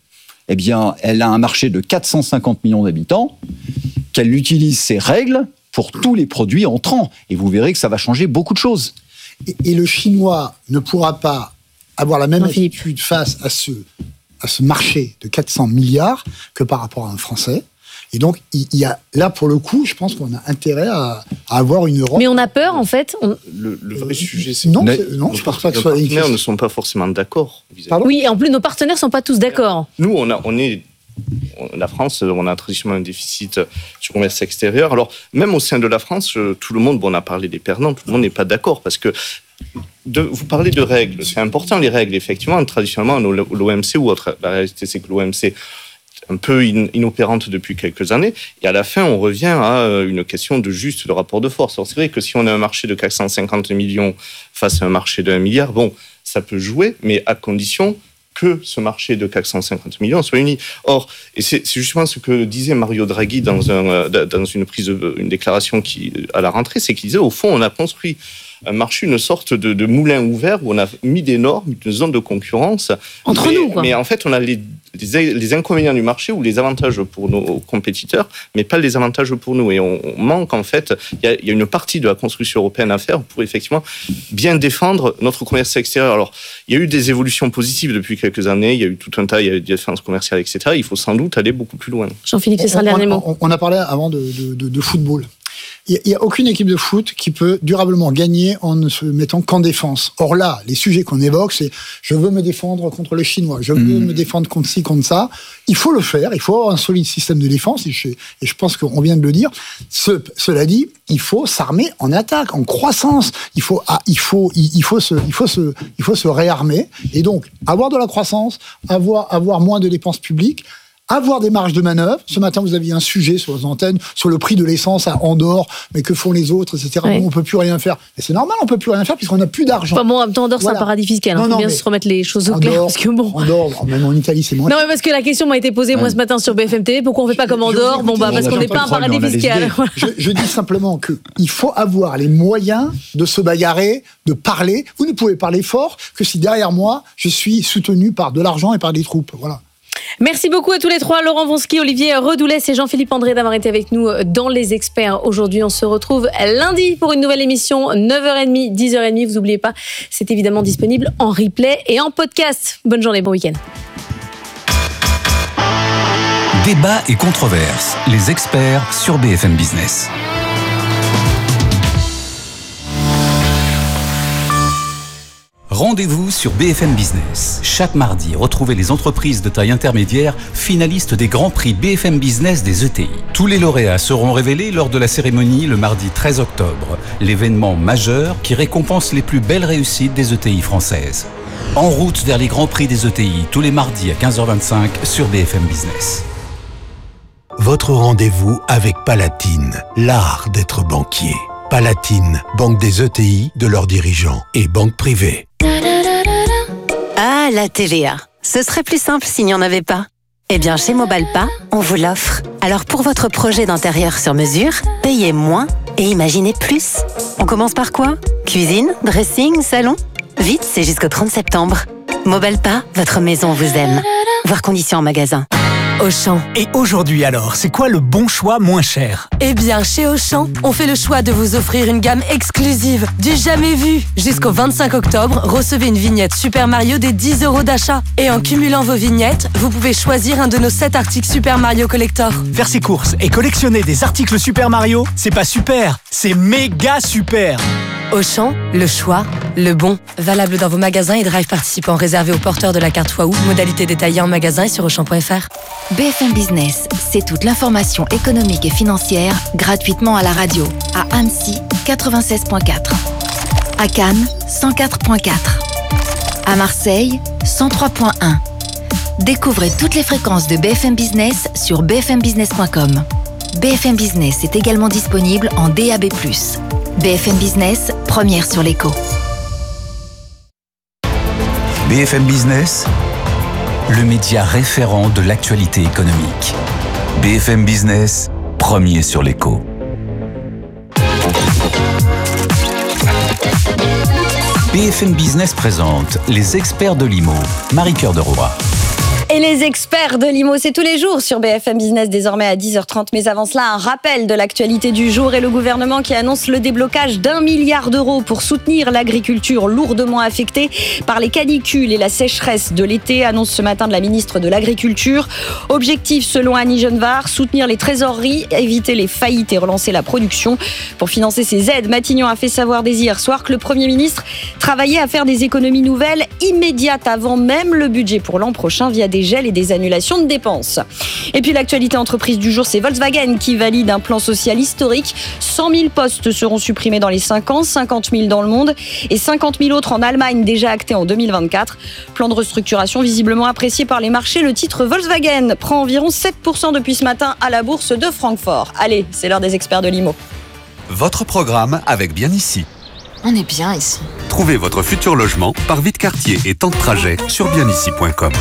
Eh bien, elle a un marché de quatre cent cinquante millions d'habitants, qu'elle utilise ces règles pour tous les produits entrants. Et vous verrez que ça va changer beaucoup de choses. Et, et le Chinois ne pourra pas avoir la même attitude face à ce, à ce marché de quatre cents milliards que par rapport à un Français. Et donc, il y a là, pour le coup, je pense qu'on a intérêt à, à avoir une Europe. Mais on a peur, en fait. On... Le, le vrai sujet, c'est non, que c'est, non, je pense pas que nos ce soit partenaires ne sont pas forcément d'accord. Pardon ? Oui, et en plus, nos partenaires ne sont pas tous d'accord. Nous, on, a, on est... La France, on a traditionnellement un déficit du commerce extérieur. Alors, même au sein de la France, tout le monde, bon, on a parlé des perdants, tout le monde n'est pas d'accord parce que de, vous parlez de règles, c'est important les règles, effectivement, traditionnellement, l'O M C ou autre. La réalité, c'est que l'O M C est un peu inopérante depuis quelques années, et à la fin, on revient à une question de juste le rapport de force. Alors, c'est vrai que si on a un marché de quatre cent cinquante millions face à un marché de un milliard, bon, ça peut jouer, mais à condition que ce marché de quatre cent cinquante millions soit uni. Or, et c'est, c'est justement ce que disait Mario Draghi dans, un, dans une prise, de, une déclaration qui, à la rentrée, c'est qu'il disait, au fond, on a construit un marché, une sorte de, de moulin ouvert où on a mis des normes, une zone de concurrence. Entre mais, nous, quoi. Mais en fait, on a les, les, les inconvénients du marché ou les avantages pour nos compétiteurs, mais pas les avantages pour nous. Et on, on manque, en fait, il y, y a une partie de la construction européenne à faire pour effectivement bien défendre notre commerce extérieur. Alors, il y a eu des évolutions positives depuis quelques années, il y a eu tout un tas, il y a eu des défenses commerciales, et cetera. Il faut sans doute aller beaucoup plus loin. Jean-Philippe, ce sera le dernier mot. On, on a parlé avant de, de, de, de football. Il n'y a aucune équipe de foot qui peut durablement gagner en ne se mettant qu'en défense. Or là, les sujets qu'on évoque, c'est je veux me défendre contre les Chinois, je veux mmh. me défendre contre ci, contre ça. Il faut le faire, il faut avoir un solide système de défense, et je, et je pense qu'on vient de le dire. Ce, cela dit, il faut s'armer en attaque, en croissance. Il faut, ah, il faut, il, il faut se, il faut se, il faut se réarmer, et donc avoir de la croissance, avoir, avoir moins de dépenses publiques, avoir des marges de manœuvre. Ce matin, vous aviez un sujet sur les antennes, sur le prix de l'essence à Andorre, mais que font les autres, et cetera. Ouais. Bon, on peut plus rien faire. Et c'est normal, on peut plus rien faire puisqu'on n'a plus d'argent. Enfin bon, en même temps, Andorre, Voilà. c'est un paradis fiscal. Il Non, faut non, bien mais se remettre les choses au Andorre, clair. Parce que bon. Andorre, même en Italie, c'est moins Non, cher. mais parce que la question m'a été posée, moi, Ouais. ce matin sur B F M T V. Pourquoi on fait pas comme Je- je Andorre? vous Bon, bah, écoute, parce on qu'on a n'est pas pas un de problème, paradis on a les fiscal. idées. Je, je dis simplement que il faut avoir les moyens de se bagarrer, de parler. Vous ne pouvez parler fort que si derrière moi, je suis soutenu par de l'argent et par des troupes. Voilà. Merci beaucoup à tous les trois, Laurent Wronski, Olivier Redoulès et Jean-Philippe André d'avoir été avec nous dans Les Experts. Aujourd'hui, on se retrouve lundi pour une nouvelle émission, neuf heures trente, dix heures trente. Vous n'oubliez pas, c'est évidemment disponible en replay et en podcast. Bonne journée, bon week-end. Débat et controverses. Les experts sur B F M Business. Rendez-vous sur B F M Business. Chaque mardi, retrouvez les entreprises de taille intermédiaire finalistes des grands prix B F M Business des E T I. Tous les lauréats seront révélés lors de la cérémonie le mardi treize octobre, l'événement majeur qui récompense les plus belles réussites des E T I françaises. En route vers les grands prix des E T I, tous les mardis à quinze heures vingt-cinq sur B F M Business. Votre rendez-vous avec Palatine, l'art d'être banquier. Palatine, banque des E T I, de leurs dirigeants et banque privée. Ah, la T V A. Ce serait plus simple s'il n'y en avait pas. Eh bien, chez Mobalpa, on vous l'offre. Alors pour votre projet d'intérieur sur mesure, payez moins et imaginez plus. On commence par quoi? Cuisine, dressing, salon? Vite, c'est jusqu'au trente septembre. Mobalpa, votre maison vous aime. Voir conditions en magasin. Auchan. Et aujourd'hui alors, c'est quoi le bon choix moins cher? Eh bien, chez Auchan, on fait le choix de vous offrir une gamme exclusive, du jamais vu. Jusqu'au vingt-cinq octobre, recevez une vignette Super Mario des dix euros d'achat. Et en cumulant vos vignettes, vous pouvez choisir un de nos sept articles Super Mario Collector. Faire ses courses et collectionner des articles Super Mario, c'est pas super, c'est méga super. Auchan, le choix, le bon. Valable dans vos magasins et drive participants réservés aux porteurs de la carte Waouh. Modalité détaillée en magasin et sur auchan point f r. B F M Business, c'est toute l'information économique et financière gratuitement à la radio. À Annecy, quatre-vingt-seize virgule quatre. À Cannes, cent quatre virgule quatre. À Marseille, cent trois virgule un. Découvrez toutes les fréquences de B F M Business sur b f m business point com. B F M Business est également disponible en D A B plus. B F M Business, première sur l'écho. B F M Business, le média référent de l'actualité économique. B F M Business, premier sur l'écho. B F M Business présente les experts de l'I M O, Marie-Cœur de Roy. Et les experts de l'I M O, c'est tous les jours sur B F M Business, désormais à dix heures trente. Mais avant cela, un rappel de l'actualité du jour et le gouvernement qui annonce le déblocage d'un milliard d'euros pour soutenir l'agriculture lourdement affectée par les canicules et la sécheresse de l'été, annonce ce matin de la ministre de l'Agriculture. Objectif, selon Annie Genevard, soutenir les trésoreries, éviter les faillites et relancer la production. Pour financer ces aides, Matignon a fait savoir dès hier soir que le Premier ministre travaillait à faire des économies nouvelles immédiates avant même le budget pour l'an prochain via des gels et des annulations de dépenses. Et puis l'actualité entreprise du jour, c'est Volkswagen qui valide un plan social historique. cent mille postes seront supprimés dans les cinq ans, cinquante mille dans le monde et cinquante mille autres en Allemagne déjà actés en deux mille vingt-quatre. Plan de restructuration visiblement apprécié par les marchés. Le titre Volkswagen prend environ sept pour cent depuis ce matin à la bourse de Francfort. Allez, c'est l'heure des experts de l'I M O. Votre programme avec Bien Ici. On est bien ici. Trouvez votre futur logement par vide quartier et temps de trajet sur bien ici point com.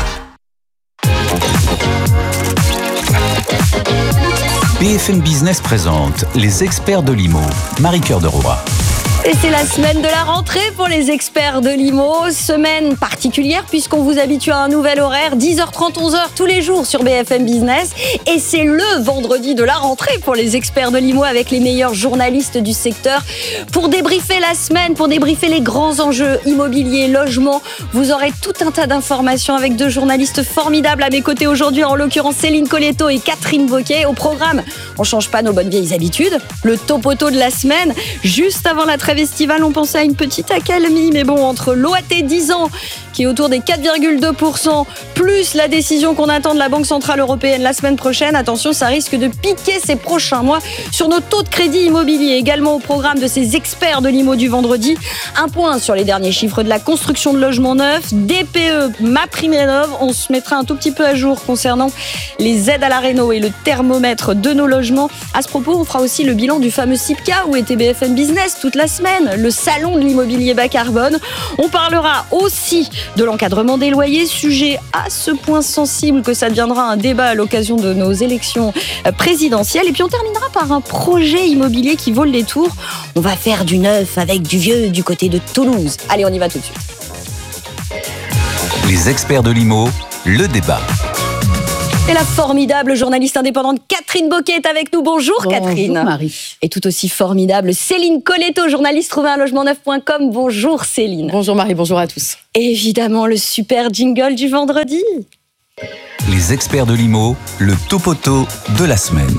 B F M Business présente les experts de l'I M O, Marie-Cœur de Roy. Et c'est la semaine de la rentrée pour les experts de l'I M O. Semaine particulière puisqu'on vous habitue à un nouvel horaire, dix heures trente, onze heures tous les jours sur B F M Business. Et c'est le vendredi de la rentrée pour les experts de l'I M O avec les meilleurs journalistes du secteur. Pour débriefer la semaine, pour débriefer les grands enjeux immobiliers, logements, vous aurez tout un tas d'informations avec deux journalistes formidables à mes côtés aujourd'hui, en l'occurrence Céline Colletto et Catherine Boquet. Au programme, on change pas nos bonnes vieilles habitudes, le topoto de la semaine. Juste avant la trêve estivale, on pensait à une petite accalmie, mais bon, entre l'O A T dix ans, qui est autour des quatre virgule deux pour cent, plus la décision qu'on attend de la Banque Centrale Européenne la semaine prochaine. Attention, ça risque de piquer ces prochains mois sur nos taux de crédit immobilier. Également au programme de ces experts de l'I M O du vendredi, un point sur les derniers chiffres de la construction de logements neufs, D P E, MaPrimeRénov'. On se mettra un tout petit peu à jour concernant les aides à la réno et le thermomètre de nos logements. À ce propos, on fera aussi le bilan du fameux C I P C A où était B F M Business toute la semaine, le salon de l'immobilier bas carbone. On parlera aussi de l'encadrement des loyers, sujet à ce point sensible que ça deviendra un débat à l'occasion de nos élections présidentielles. Et puis on terminera par un projet immobilier qui vaut le détour. On va faire du neuf avec du vieux du côté de Toulouse. Allez, on y va tout de suite. Les experts de l'I M O, le débat. Et la formidable journaliste indépendante Catherine Bocquet est avec nous. Bonjour, Bonjour Catherine. Marie. Et tout aussi formidable Céline Colletto, journaliste trouver un logement neuf point com. Bonjour Céline. Bonjour Marie, bonjour à tous. Et évidemment le super jingle du vendredi. Les experts de l'I M O, le topoto de la semaine.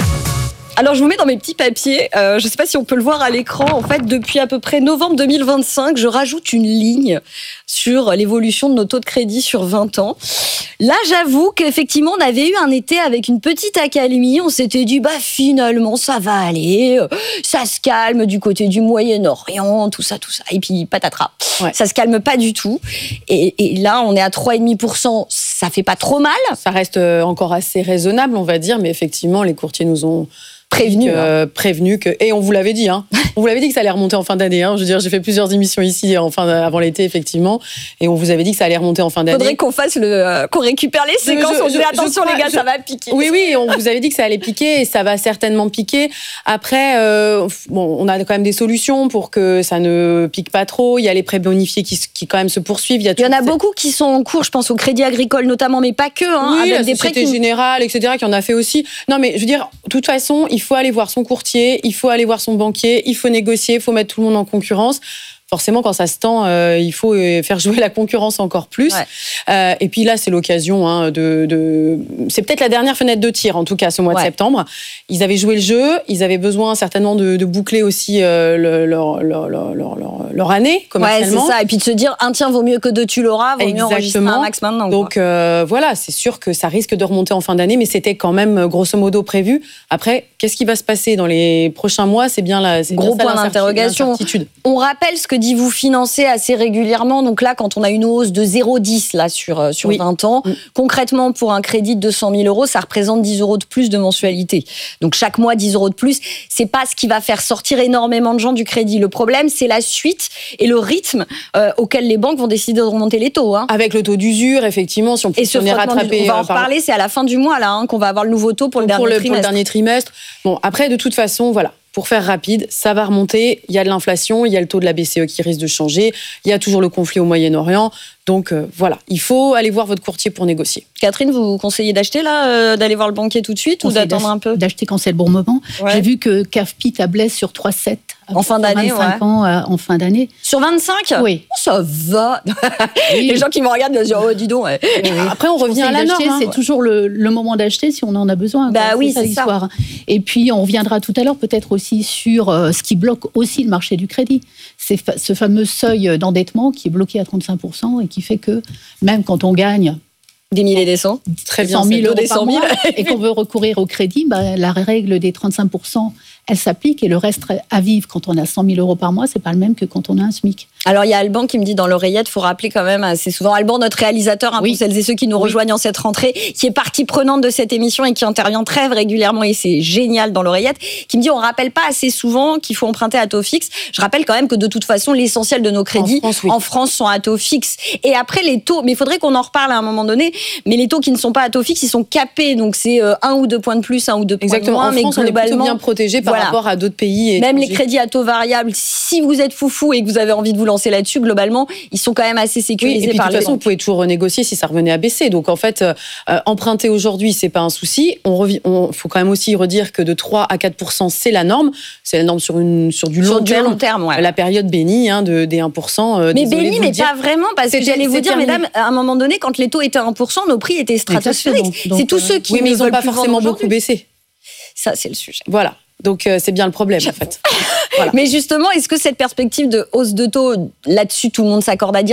Alors, je vous mets dans mes petits papiers, euh, je ne sais pas si on peut le voir à l'écran, en fait, depuis à peu près novembre deux mille vingt-cinq, je rajoute une ligne sur l'évolution de nos taux de crédit sur vingt ans. Là, j'avoue qu'effectivement, on avait eu un été avec une petite accalmie, on s'était dit, bah finalement, ça va aller, ça se calme du côté du Moyen-Orient, tout ça, tout ça, et puis patatras. Ouais. Ça se calme pas du tout, et, et là, on est à trois virgule cinq pour cent, ça fait pas trop mal. Ça reste encore assez raisonnable, on va dire, mais effectivement, les courtiers nous ont... Prévenu, euh, prévenu que et on vous l'avait dit, hein. On vous l'avait dit que ça allait remonter en fin d'année. Hein. Je veux dire, j'ai fait plusieurs émissions ici en fin avant l'été effectivement, et on vous avait dit que ça allait remonter en fin d'année. Faudrait qu'on fasse le, euh, qu'on récupère les séquences. Je, on je, dit attention crois, les gars, je, ça va piquer. Oui oui, on vous avait dit que ça allait piquer et ça va certainement piquer. Après, euh, bon, on a quand même des solutions pour que ça ne pique pas trop. Il y a les prêts bonifiés qui, qui quand même se poursuivent. Il y, a Il y en a beaucoup qui sont en cours. Je pense au Crédit Agricole notamment, mais pas que. Hein, oui, avec la des Société prêts qui... Générale, et cetera, qui en a fait aussi. Non mais je veux dire, de toute façon, il faut aller voir son cours. Il faut aller voir son banquier, il faut négocier, il faut mettre tout le monde en concurrence. Forcément, quand ça se tend, euh, il faut faire jouer la concurrence encore plus. Ouais. Euh, et puis là, c'est l'occasion hein, de, de... C'est peut-être la dernière fenêtre de tir, en tout cas, ce mois ouais. de septembre. Ils avaient joué le jeu, ils avaient besoin certainement de, de boucler aussi euh, le, leur, leur, leur, leur, leur année commercialement. Ouais, c'est ça. Et puis de se dire, un tien vaut mieux que deux, tu l'auras, vaut Exactement. mieux enregistrer un max maintenant. Donc euh, voilà, c'est sûr que ça risque de remonter en fin d'année, mais c'était quand même grosso modo prévu. Après, qu'est-ce qui va se passer dans les prochains mois? C'est bien là, c'est gros bien point d'interrogation. On rappelle ce que dit vous financer assez régulièrement. Donc là, quand on a une hausse de zéro virgule dix là sur sur oui. vingt ans, mmh. concrètement pour un crédit de deux cent mille euros, ça représente dix euros de plus de mensualité. Donc chaque mois dix euros de plus, c'est pas ce qui va faire sortir énormément de gens du crédit. Le problème, c'est la suite et le rythme euh, auquel les banques vont décider de remonter les taux. Hein. Avec le taux d'usure, effectivement, si on peut se rattraper. On va en reparler. C'est à la fin du mois là hein, qu'on va avoir le nouveau taux pour le, pour dernier, le, trimestre. pour le dernier trimestre. Bon, après, de toute façon, voilà. Pour faire rapide, ça va remonter. Il y a de l'inflation, il y a le taux de la B C E qui risque de changer. Il y a toujours le conflit au Moyen-Orient. Donc euh, voilà, il faut aller voir votre courtier pour négocier. Catherine, vous conseillez d'acheter là, euh, d'aller voir le banquier tout de suite ou d'attendre un peu? D'acheter quand c'est le bon moment. Ouais. J'ai vu que C A F P I tablait sur trois virgule sept en fin d'année, vingt-cinq ouais. ans euh, en fin d'année. Sur vingt-cinq? Oui. Oh, ça va. Oui. Les gens qui me regardent me disent oh dis donc. Ouais. Oui. Après on revient à la norme. Hein. C'est toujours le, le moment d'acheter si on en a besoin. Bah quoi. oui, c'est ça l'histoire. Et puis on reviendra tout à l'heure peut-être aussi sur euh, ce qui bloque aussi le marché du crédit. C'est fa- ce fameux seuil d'endettement qui est bloqué à trente-cinq pour cent et qui fait que même quand on gagne des milliers et des cents, très bien, cent mille euros par mois, et qu'on veut recourir au crédit, bah, la règle des trente-cinq pour cent, elle s'applique et le reste à vivre quand on a cent mille euros par mois, c'est pas le même que quand on a un SMIC. Alors il y a Alban qui me dit dans l'oreillette, faut rappeler quand même assez souvent Alban, notre réalisateur, hein, oui. pour celles et ceux qui nous oui. rejoignent en cette rentrée, qui est partie prenante de cette émission et qui intervient très régulièrement et c'est génial dans l'oreillette, qui me dit on rappelle pas assez souvent qu'il faut emprunter à taux fixe. Je rappelle quand même que de toute façon l'essentiel de nos crédits en France, oui. en France sont à taux fixe. Et après les taux, mais il faudrait qu'on en reparle à un moment donné. Mais les taux qui ne sont pas à taux fixe, ils sont capés, donc c'est un ou deux points de plus, un ou deux points Exactement. de moins. En France, mais globalement, on est plutôt bien protégé par voilà. rapport à d'autres pays. Même les crédits à taux variable, si vous êtes foufou et que vous avez envie de vous lancer là-dessus, globalement, ils sont quand même assez sécurisés oui, et puis, par de toute les façon, banques. Vous pouvez toujours renégocier si ça revenait à baisser. Donc en fait, euh, emprunter aujourd'hui, c'est pas un souci. On revient, on faut quand même aussi redire que de trois à quatre pour cent, c'est la norme. C'est la norme sur une sur du sur long du terme. long terme, ouais. La période bénie hein, de des un pour cent. Euh, mais bénie, mais pas vraiment, parce que j'allais vous dire, mesdames, à un moment donné, quand les taux étaient à un pour cent, nos prix étaient stratosphériques. C'est tous ceux qui oui, mais ne ils n'ont veulent pas plus forcément beaucoup baissé. Ça, c'est le sujet. Voilà. Donc euh, c'est bien le problème en fait. Voilà. Mais justement, est-ce que cette perspective de hausse de taux, là-dessus, tout le monde s'accorde à dire que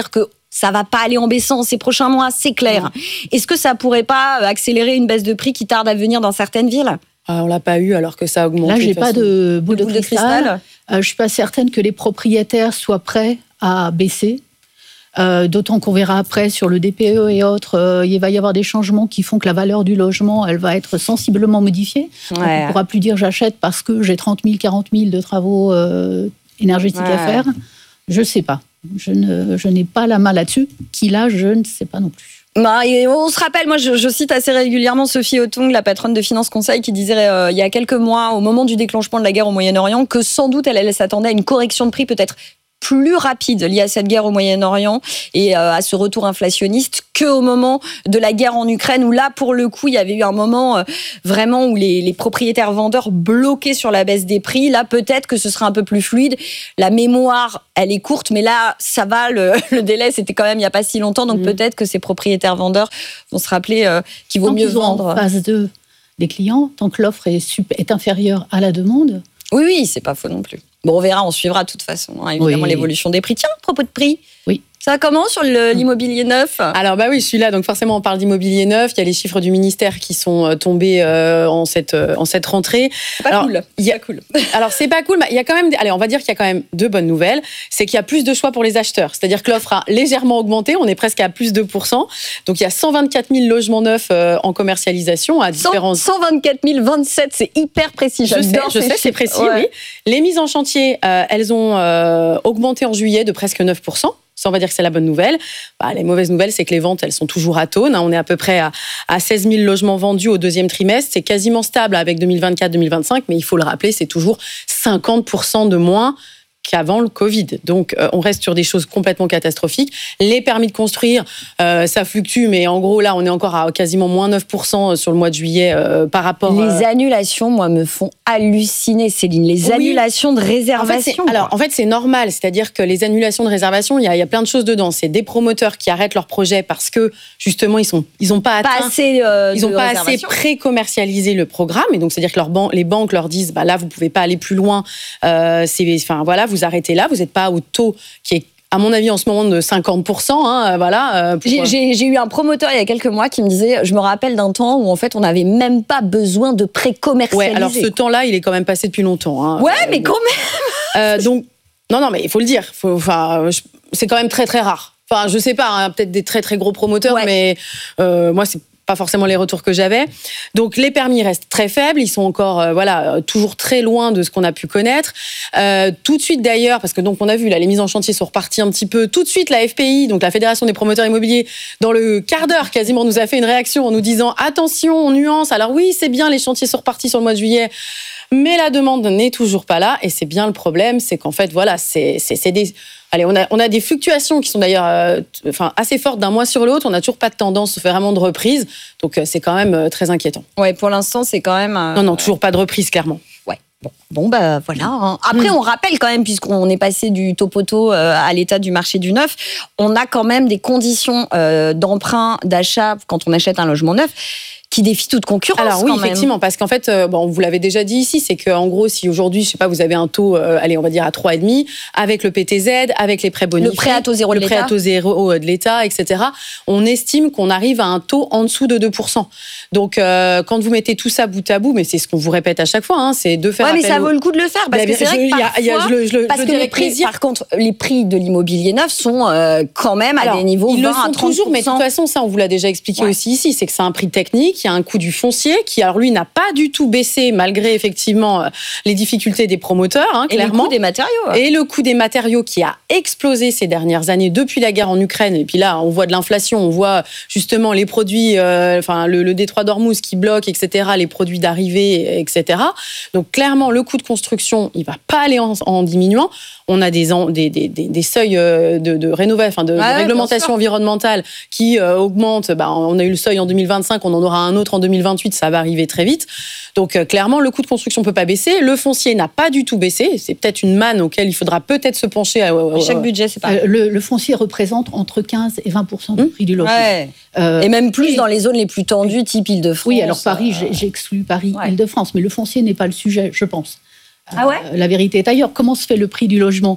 ça va pas aller en baissant ces prochains mois, c'est clair. Non. Est-ce que ça pourrait pas accélérer une baisse de prix qui tarde à venir dans certaines villes ? Ah, on l'a pas eu alors que ça a augmenté. Là, j'ai de pas façon... de boule de, de cristal. cristal. Euh, je suis pas certaine que les propriétaires soient prêts à baisser. Euh, d'autant qu'on verra après sur le D P E et autres, euh, il va y avoir des changements qui font que la valeur du logement, elle va être sensiblement modifiée. Ouais. Donc, on ne pourra plus dire j'achète parce que j'ai trente mille, quarante mille de travaux euh, énergétiques ouais. à faire. Je ne sais pas. Je, ne, je n'ai pas la main là-dessus. Qui l'a, je ne sais pas non plus. Bah, et on se rappelle, moi je, je cite assez régulièrement Sophie Otung, la patronne de Finance Conseil, qui disait euh, il y a quelques mois, au moment du déclenchement de la guerre au Moyen-Orient, que sans doute elle, elle s'attendait à une correction de prix peut-être plus rapide liée à cette guerre au Moyen-Orient et euh, à ce retour inflationniste qu'au moment de la guerre en Ukraine, où là, pour le coup, il y avait eu un moment euh, vraiment où les, les propriétaires vendeurs bloquaient sur la baisse des prix. Là, peut-être que ce sera un peu plus fluide. La mémoire, elle est courte, mais là, ça va, le, le délai, c'était quand même il n'y a pas si longtemps, donc mmh. peut-être que ces propriétaires vendeurs vont se rappeler euh, qu'il vaut tant mieux qu'ils vendre. En phase deux des clients, tant que l'offre est, super, est inférieure à la demande. Oui, oui, c'est pas faux non plus. Bon, on verra, on suivra de toute façon, hein, évidemment, oui. l'évolution des prix. Tiens, à propos de prix, oui. ça va comment sur le, l'immobilier neuf ? Alors, bah oui, je suis là, donc forcément, on parle d'immobilier neuf. Il y a les chiffres du ministère qui sont tombés euh, en, cette, euh, en cette rentrée. C'est pas alors, cool. Il y a, c'est pas cool. Alors, c'est pas cool, mais il y a quand même, allez, on va dire qu'il y a quand même deux bonnes nouvelles. C'est qu'il y a plus de choix pour les acheteurs. C'est-à-dire que l'offre a légèrement augmenté. On est presque à plus de deux pour cent. Donc, il y a cent vingt-quatre mille logements neufs euh, en commercialisation à différents. cent vingt-quatre mille vingt-sept, c'est hyper précis. Je sais, je sais, c'est précis, ouais. oui. Les mises en chantier, euh, elles ont euh, augmenté en juillet de presque neuf pour cent. Ça, on va dire que c'est la bonne nouvelle. Bah, les mauvaises nouvelles, c'est que les ventes, elles sont toujours à tonnes. On est à peu près à, à seize mille logements vendus au deuxième trimestre. C'est quasiment stable avec deux mille vingt-quatre deux mille vingt-cinq, mais il faut le rappeler, c'est toujours cinquante pour cent de moins qu'avant le Covid. Donc, euh, on reste sur des choses complètement catastrophiques. Les permis de construire, euh, ça fluctue, mais en gros, là, on est encore à quasiment moins neuf pour cent sur le mois de juillet euh, par rapport... Les euh... annulations, moi, me font halluciner, Céline. Les oui. annulations de réservation. En fait, alors, en fait, c'est normal. C'est-à-dire que les annulations de réservation, il y a, il y a plein de choses dedans. C'est des promoteurs qui arrêtent leur projet parce que, justement, ils sont, ils ont pas atteint... Pas assez euh, Ils n'ont pas assez pré-commercialisé le programme. Et donc, c'est-à-dire que leurs ban- les banques leur disent, bah, là, vous pouvez pas aller plus loin. Euh, c'est, enfin, voilà, vous arrêtez là. Vous n'êtes pas au taux qui est, à mon avis, en ce moment de cinquante pour cent. Hein, voilà, pour... j'ai, j'ai, j'ai eu un promoteur il y a quelques mois qui me disait, je me rappelle d'un temps où en fait on n'avait même pas besoin de pré-commercialiser. Ouais, alors ce temps-là, il est quand même passé depuis longtemps. Hein. Ouais, mais quand même. euh, donc, non, non, mais il faut le dire. Faut, enfin, c'est quand même très, très rare. Enfin, je sais pas, hein, peut-être des très, très gros promoteurs, ouais. mais euh, moi, c'est pas forcément les retours que j'avais. Donc les permis restent très faibles, ils sont encore euh, voilà toujours très loin de ce qu'on a pu connaître. Euh, tout de suite d'ailleurs, parce que donc on a vu là les mises en chantier sont reparties un petit peu. Tout de suite la F P I, donc la Fédération des promoteurs immobiliers, dans le quart d'heure quasiment nous a fait une réaction en nous disant attention, on nuance. Alors oui, c'est bien, les chantiers sont repartis sur le mois de juillet. Mais la demande n'est toujours pas là, et c'est bien le problème, c'est qu'en fait, voilà, c'est, c'est, c'est des... Allez, on a, on a des fluctuations qui sont d'ailleurs euh, enfin, assez fortes d'un mois sur l'autre, on n'a toujours pas de tendance vraiment de reprise, donc euh, c'est quand même euh, très inquiétant. Ouais, pour l'instant, c'est quand même... Euh... Non, non, toujours pas de reprise, clairement. Ouais. Bon, bon bah voilà. Hein. Après, mmh. on rappelle quand même, puisqu'on est passé du topoto euh, à l'état du marché du neuf, on a quand même des conditions euh, d'emprunt, d'achat, quand on achète un logement neuf, qui défie toute concurrence. Alors oui, quand effectivement, même. parce qu'en fait, euh, bon, vous l'avez déjà dit ici, c'est qu'en gros, si aujourd'hui, je sais pas, vous avez un taux, euh, allez, on va dire à trois virgule cinq, avec le P T Z, avec les prêts bonifiés, le prêt à taux zéro de le l'État, prêt à taux zéro de l'État, et cetera, on estime qu'on arrive à un taux en dessous de deux pour cent. Donc, euh, quand vous mettez tout ça bout à bout, mais c'est ce qu'on vous répète à chaque fois, hein, c'est de faire ouais, appel. mais ça au... vaut le coup de le faire, parce que c'est vrai que parfois, y a, y a, je le, je le, parce je que les prix, plaisir. Par contre, les prix de l'immobilier neuf sont euh, quand même Alors, à des niveaux ils vingt le sont à trente pour cent. toujours, mais de toute façon, ça, on vous l'a déjà expliqué ouais. aussi ici, c'est que c'est un prix technique, il y a un coût du foncier qui, alors lui, n'a pas du tout baissé malgré effectivement les difficultés des promoteurs, hein, et clairement. le coût des matériaux. Hein. Et le coût des matériaux qui a explosé ces dernières années depuis la guerre en Ukraine. Et puis là, on voit de l'inflation, on voit justement les produits, euh, enfin le, le détroit d'Ormuz qui bloque, et cetera, les produits d'arrivée, et cetera. Donc clairement, le coût de construction, il va pas aller en, en diminuant. On a des, des, des, des, des seuils de, de rénovation, enfin de, ouais, de réglementation environnementale qui euh, augmentent. Bah, on a eu le seuil en deux mille vingt-cinq, on en aura un autre en deux mille vingt-huit, ça va arriver très vite. Donc euh, clairement, le coût de construction ne peut pas baisser. Le foncier n'a pas du tout baissé. C'est peut-être une manne auquel il faudra peut-être se pencher. À, à, à chaque budget, c'est pas. Euh, le, le foncier représente entre quinze et vingt pour cent du prix mmh. du logement. Ouais. Euh, et même plus et, dans les zones les plus tendues, type Île-de-France. Oui, alors Paris, euh... j'exclus Paris, ouais. Île-de-France, mais le foncier n'est pas le sujet, je pense. Ah ouais. Euh, la vérité est ailleurs. Comment se fait le prix du logement ?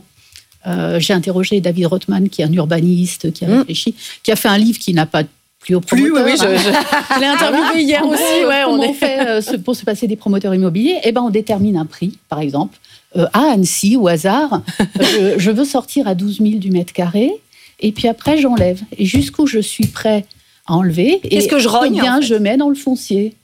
Euh, j'ai interrogé David Rothman, qui est un urbaniste, qui a réfléchi, qui a fait un livre qui n'a pas plus au promoteur. Plus, oui, oui, je, je, je l'ai interviewé voilà. hier en aussi. Gros, ouais, comment on, on fait euh, pour se passer des promoteurs immobiliers? Eh ben, on détermine un prix, par exemple. Euh, à Annecy, au hasard, je, je veux sortir à douze mille du mètre carré, et puis après, j'enlève. Et jusqu'où je suis prêt à enlever, Qu'est-ce et que je rogne, combien en fait. je mets dans le foncier.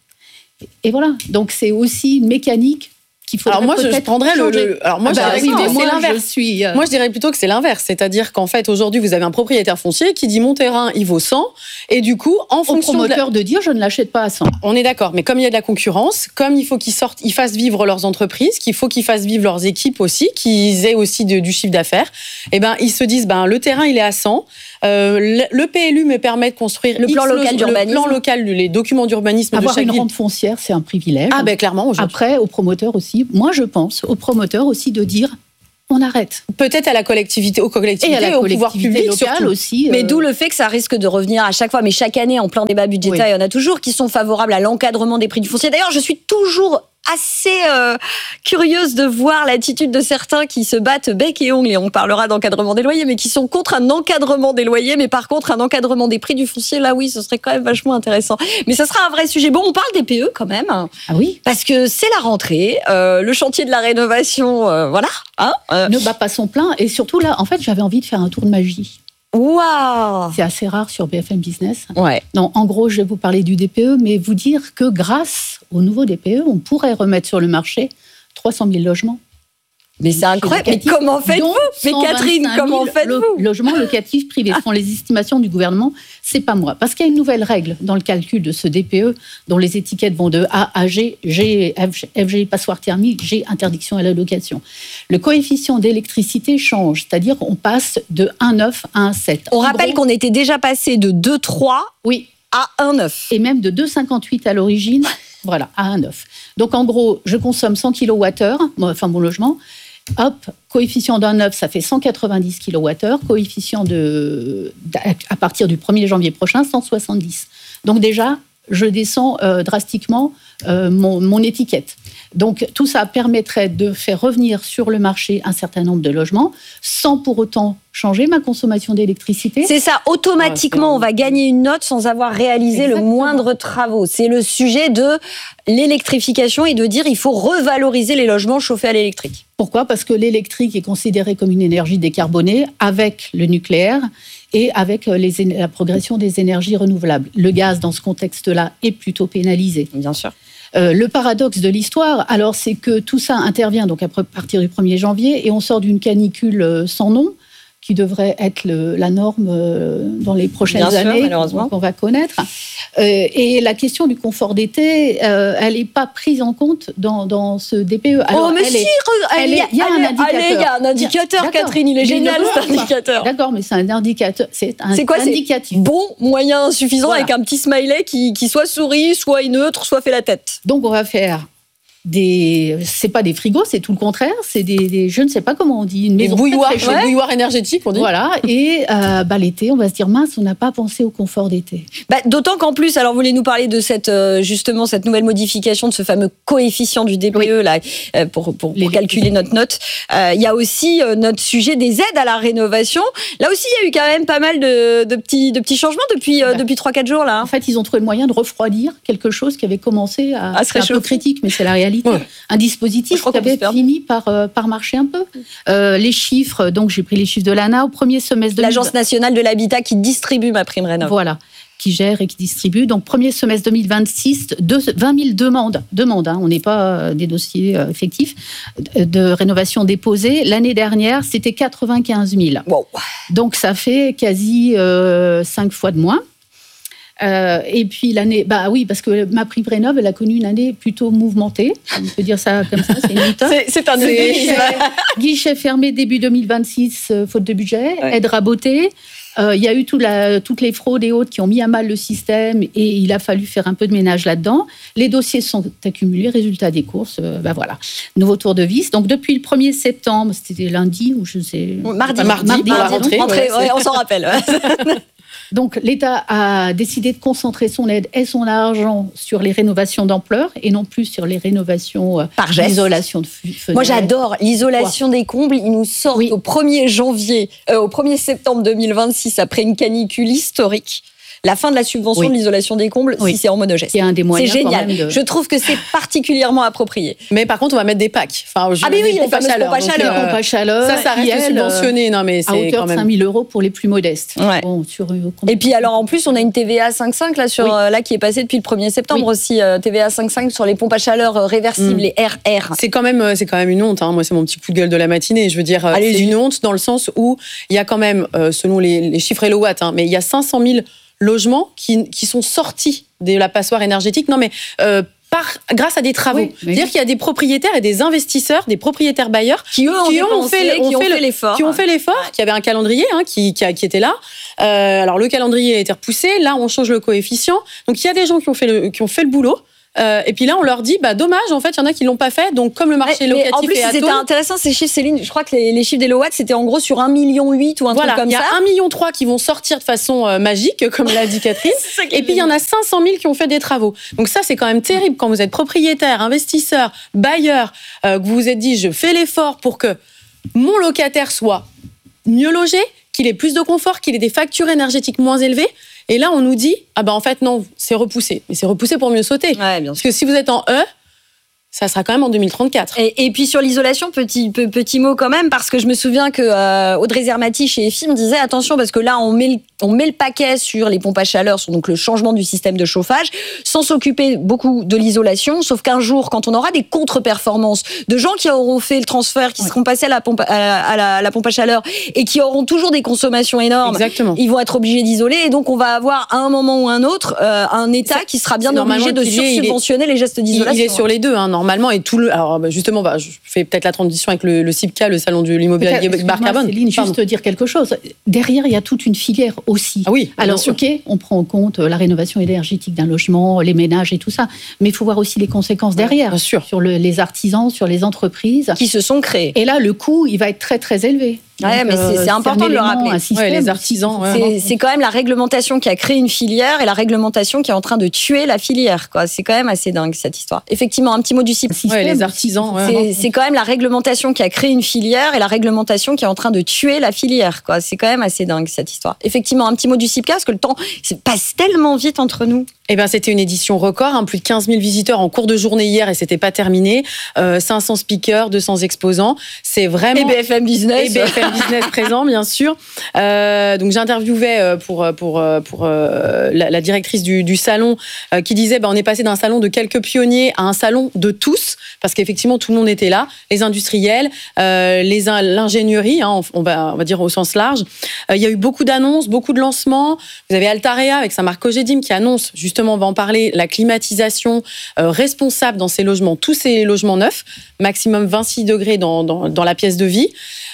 Et voilà. Donc, c'est aussi une mécanique qu'il faudrait alors moi, peut-être je prendrais le, le. Alors moi, ah bah, je dirais oui, que moi, c'est l'inverse. Je suis, euh... Moi, je dirais plutôt que c'est l'inverse. C'est-à-dire qu'en fait, aujourd'hui, vous avez un propriétaire foncier qui dit mon terrain, il vaut cent, et du coup, en fonction au promoteur de, la... de dire je ne l'achète pas à cent. On est d'accord, mais comme il y a de la concurrence, comme il faut qu'ils sortent, ils fassent vivre leurs entreprises, qu'il faut qu'ils fassent vivre leurs équipes aussi, qu'ils aient aussi de, du chiffre d'affaires. Et ben, ils se disent ben le terrain, il est à cent. Euh, le, le P L U me permet de construire le plan X local d'urbanisme. Le plan local, les documents d'urbanisme Avoir de chaque une ville. rente foncière, c'est un privilège. Ah ben clairement. Après, aux promoteurs aussi. Moi, je pense aux promoteurs aussi de dire on arrête. Peut-être à la collectivité, aux collectivités, et à la et au pouvoir public locale surtout. aussi. Mais euh... d'où le fait que ça risque de revenir à chaque fois. Mais chaque année, en plein débat budgétaire, oui. il y en a toujours qui sont favorables à l'encadrement des prix du foncier. D'ailleurs, je suis toujours assez euh, curieuse de voir l'attitude de certains qui se battent bec et ongle, et on parlera d'encadrement des loyers, mais qui sont contre un encadrement des loyers, mais par contre un encadrement des prix du foncier, là oui, ce serait quand même vachement intéressant. Mais ça sera un vrai sujet. Bon, on parle des P E quand même. Ah oui. Parce que c'est la rentrée, euh, le chantier de la rénovation, euh, voilà. Hein, euh. Ne bat pas son plein, et surtout là, en fait, j'avais envie de faire un tour de magie. Waouh! C'est assez rare sur B F M Business. Ouais. Non, en gros, je vais vous parler du D P E, mais vous dire que grâce au nouveau D P E, on pourrait remettre sur le marché trois cent mille logements. Mais c'est incroyable. Mais comment faites-vous? Mais Catherine, comment faites-vous? Logements locatifs privés. Ce sont les estimations du gouvernement. C'est pas moi. Parce qu'il y a une nouvelle règle dans le calcul de ce D P E, dont les étiquettes vont de A à G, G, F, G, passoire thermique, G, interdiction à la location. Le coefficient d'électricité change. C'est-à-dire qu'on passe de un virgule neuf à un virgule sept. On en rappelle gros, qu'on était déjà passé de deux virgule trois oui. à un virgule neuf. Et même de deux virgule cinquante-huit à l'origine, voilà, à un virgule neuf. Donc en gros, je consomme cent kilowattheures, enfin mon logement. Hop, coefficient d'un neuf, ça fait cent quatre-vingt-dix kilowattheures. Coefficient de, à partir du premier janvier prochain, cent soixante-dix. Donc déjà, je descends euh, drastiquement euh, mon, mon étiquette. Donc tout ça permettrait de faire revenir sur le marché un certain nombre de logements, sans pour autant changer ma consommation d'électricité. C'est ça, automatiquement, on va gagner une note sans avoir réalisé Exactement. le moindre travaux. C'est le sujet de l'électrification et de dire il faut revaloriser les logements chauffés à l'électrique. Pourquoi ? Parce que l'électrique est considéré comme une énergie décarbonée avec le nucléaire et avec les, la progression des énergies renouvelables. Le gaz, dans ce contexte-là, est plutôt pénalisé. Bien sûr. Euh, le paradoxe de l'histoire, alors, c'est que tout ça intervient donc à partir du premier janvier et on sort d'une canicule sans nom qui devrait être le, la norme euh, dans les prochaines Bien années, sûr, malheureusement. qu'on va connaître. Euh, et la question du confort d'été, euh, elle n'est pas prise en compte dans, dans ce D P E. Alors, oh, mais elle si, est, elle est, il y a allez, un indicateur. Allez, il y a un indicateur, D'accord. Catherine, il est Mais génial non, cet indicateur. D'accord, mais c'est un indicateur. C'est un c'est quoi, indicatif. C'est bon, moyen, suffisant, voilà. avec un petit smiley qui, qui soit sourit, soit est neutre, soit fait la tête. Donc, on va faire des, c'est pas des frigos, c'est tout le contraire, c'est des, des je ne sais pas comment on dit, une maison des bouilloires, très, très ouais. bouilloires énergétiques, on dit. Voilà, et euh, bah, l'été, on va se dire mince, on n'a pas pensé au confort d'été. Bah, d'autant qu'en plus, alors vous voulez nous parler de cette euh, justement cette nouvelle modification de ce fameux coefficient du D P E oui. là euh, pour pour, pour calculer notre note. Euh, il y a aussi euh, notre sujet des aides à la rénovation. Là aussi, il y a eu quand même pas mal de, de petits de petits changements depuis euh, bah, depuis trois quatre jours là. En fait, ils ont trouvé le moyen de refroidir quelque chose qui avait commencé à, à se réchauffer. Un peu critique, mais c'est la réalité. Ouais. Un dispositif qui avait fini par, euh, par marcher un peu. Euh, les chiffres, donc j'ai pris les chiffres de l'A N A au premier semestre de l'Agence nationale de l'habitat qui distribue ma prime rénov. Voilà, qui gère et qui distribue. Donc premier semestre deux mille vingt-six, vingt mille demandes, demandes hein, on n'est pas euh, des dossiers euh, effectifs, de, de rénovation déposées. L'année dernière, c'était quatre-vingt-quinze mille. Wow. Donc ça fait quasi euh, cinq fois de moins. Euh, et puis l'année, bah oui, parce que ma prime rénov, elle a connu une année plutôt mouvementée. On peut dire ça comme ça, c'est une méthode. c'est, c'est un guichet, guichet fermé début deux mille vingt-six, euh, faute de budget, ouais. Aide rabotée. Il euh, y a eu tout la, toutes les fraudes et autres qui ont mis à mal le système et il a fallu faire un peu de ménage là-dedans. Les dossiers sont accumulés, résultat des courses, euh, bah voilà, nouveau tour de vis. Donc depuis le premier septembre, c'était lundi ou je sais... Mardi, mardi, mardi, mardi, mardi rentrée, rentrée, ouais, ouais, on s'en rappelle. Donc l'État a décidé de concentrer son aide et son argent sur les rénovations d'ampleur et non plus sur les rénovations par geste. D'isolation de fenêtres. Moi j'adore l'isolation ouais. des combles. Ils nous sortent oui. au premier janvier, euh, au premier septembre deux mille vingt-six, après une canicule historique. La fin de la subvention oui. de l'isolation des combles, oui. si c'est en monogeste. C'est un des moyens. C'est génial. Quand même de... Je trouve que c'est particulièrement approprié. Mais par contre, on va mettre des packs. Enfin, ah, mais oui, les fameuses pompes à chaleur. Les pompes à chaleur. Ça, ça reste subventionné. Non, mais c'est à hauteur quand même... de cinq mille euros pour les plus modestes. Ouais. Bon, sur, euh, et puis, alors, en plus, on a une T V A cinq virgule cinq là, sur, oui. euh, là, qui est passée depuis le premier septembre oui. aussi. Euh, T V A cinq virgule cinq sur les pompes à chaleur euh, réversibles, mm. les R R. C'est quand même, c'est quand même une honte. Hein. Moi, c'est mon petit coup de gueule de la matinée. Je veux dire, Allez, c'est une honte dans le sens où il y a quand même, euh, selon les, les chiffres Elowatt, hein, mais il y a cinq cent mille logements qui, qui sont sortis de la passoire énergétique. Non, mais euh, par, grâce à des travaux. Oui, C'est-à-dire qu'il y a des propriétaires et des investisseurs, des propriétaires bailleurs qui, eux, ont, qui ont, dépensé, fait, ont, qui ont fait, fait l'effort. Qui ont fait l'effort, qui avaient un calendrier hein, qui, qui, qui était là. Euh, alors, le calendrier a été repoussé. Là, on change le coefficient. Donc, il y a des gens qui ont fait le, qui ont fait le boulot. Euh, et puis là, on leur dit, bah dommage, en fait, il y en a qui l'ont pas fait. Donc, comme le marché mais, locatif mais en plus, est à c'était taux, intéressant ces chiffres, Céline. Je crois que les, les chiffres d'Elowatt, c'était en gros sur un virgule huit million ou un voilà, truc comme ça. Il y a un virgule trois million qui vont sortir de façon euh, magique, comme l'a dit Catherine. Et puis, il y en a cinq cent mille qui ont fait des travaux. Donc ça, c'est quand même terrible quand vous êtes propriétaire, investisseur, bailleur, euh, que vous vous êtes dit, je fais l'effort pour que mon locataire soit mieux logé, qu'il ait plus de confort, qu'il ait des factures énergétiques moins élevées. Et là, on nous dit, ah ben en fait, non, c'est repoussé. Mais c'est repoussé pour mieux sauter. Ouais, bien sûr. Parce que si vous êtes en E, ça sera quand même en deux mille trente-quatre. Et, et puis sur l'isolation, petit, petit mot quand même, parce que je me souviens que euh, Audrey Zermati chez E F I me disait attention, parce que là, on met, le, on met le paquet sur les pompes à chaleur, sur donc le changement du système de chauffage, sans s'occuper beaucoup de l'isolation, sauf qu'un jour, quand on aura des contre-performances de gens qui auront fait le transfert, qui ouais. seront passés à la, pompe, à, la, à, la, à la pompe à chaleur et qui auront toujours des consommations énormes, Exactement. Ils vont être obligés d'isoler, et donc on va avoir à un moment ou un autre euh, un État c'est, qui sera bien obligé de sursubventionner les gestes d'isolation. Il est sur les deux, hein, normalement, et tout le. Alors justement, bah, je fais peut-être la transition avec le, le C I P C A, le salon de l'immobilier bas carbone. Céline, juste te dire quelque chose. Derrière, il y a toute une filière aussi. Ah oui. Alors, ok, on prend en compte la rénovation énergétique d'un logement, les ménages et tout ça, mais il faut voir aussi les conséquences derrière, bien sûr. Sur le, les artisans, sur les entreprises qui se sont créées. Et là, le coût, il va être très très élevé. Ouais, donc, mais c'est, c'est important c'est de le rappeler. Ouais, les artisans. Ouais. C'est, c'est quand même la réglementation qui a créé une filière et la réglementation qui est en train de tuer la filière. Quoi. C'est quand même assez dingue cette histoire. Effectivement, un petit mot du C I P C A. Ouais, les artisans. Ouais, c'est, c'est quand même la réglementation qui a créé une filière et la réglementation qui est en train de tuer la filière. Quoi. C'est quand même assez dingue cette histoire. Effectivement, un petit mot du C I P C A parce que le temps passe tellement vite entre nous. Eh ben, c'était une édition record, hein, plus de quinze mille visiteurs en cours de journée hier et c'était pas terminé. Euh, cinq cents speakers, deux cents exposants. C'est vraiment. Et B F M Business. Et B F M Business présent, bien sûr. Euh, donc j'interviewais pour pour pour euh, la, la directrice du, du salon euh, qui disait, ben on est passé d'un salon de quelques pionniers à un salon de tous parce qu'effectivement tout le monde était là, les industriels, euh, les l'ingénierie, hein, on va on va dire au sens large. Euh, il y a eu beaucoup d'annonces, beaucoup de lancements. Vous avez Altarea avec sa marque Cogedim qui annonce justement. On va en parler, la climatisation euh, responsable dans ces logements, tous ces logements neufs, maximum vingt-six degrés dans, dans, dans la pièce de vie.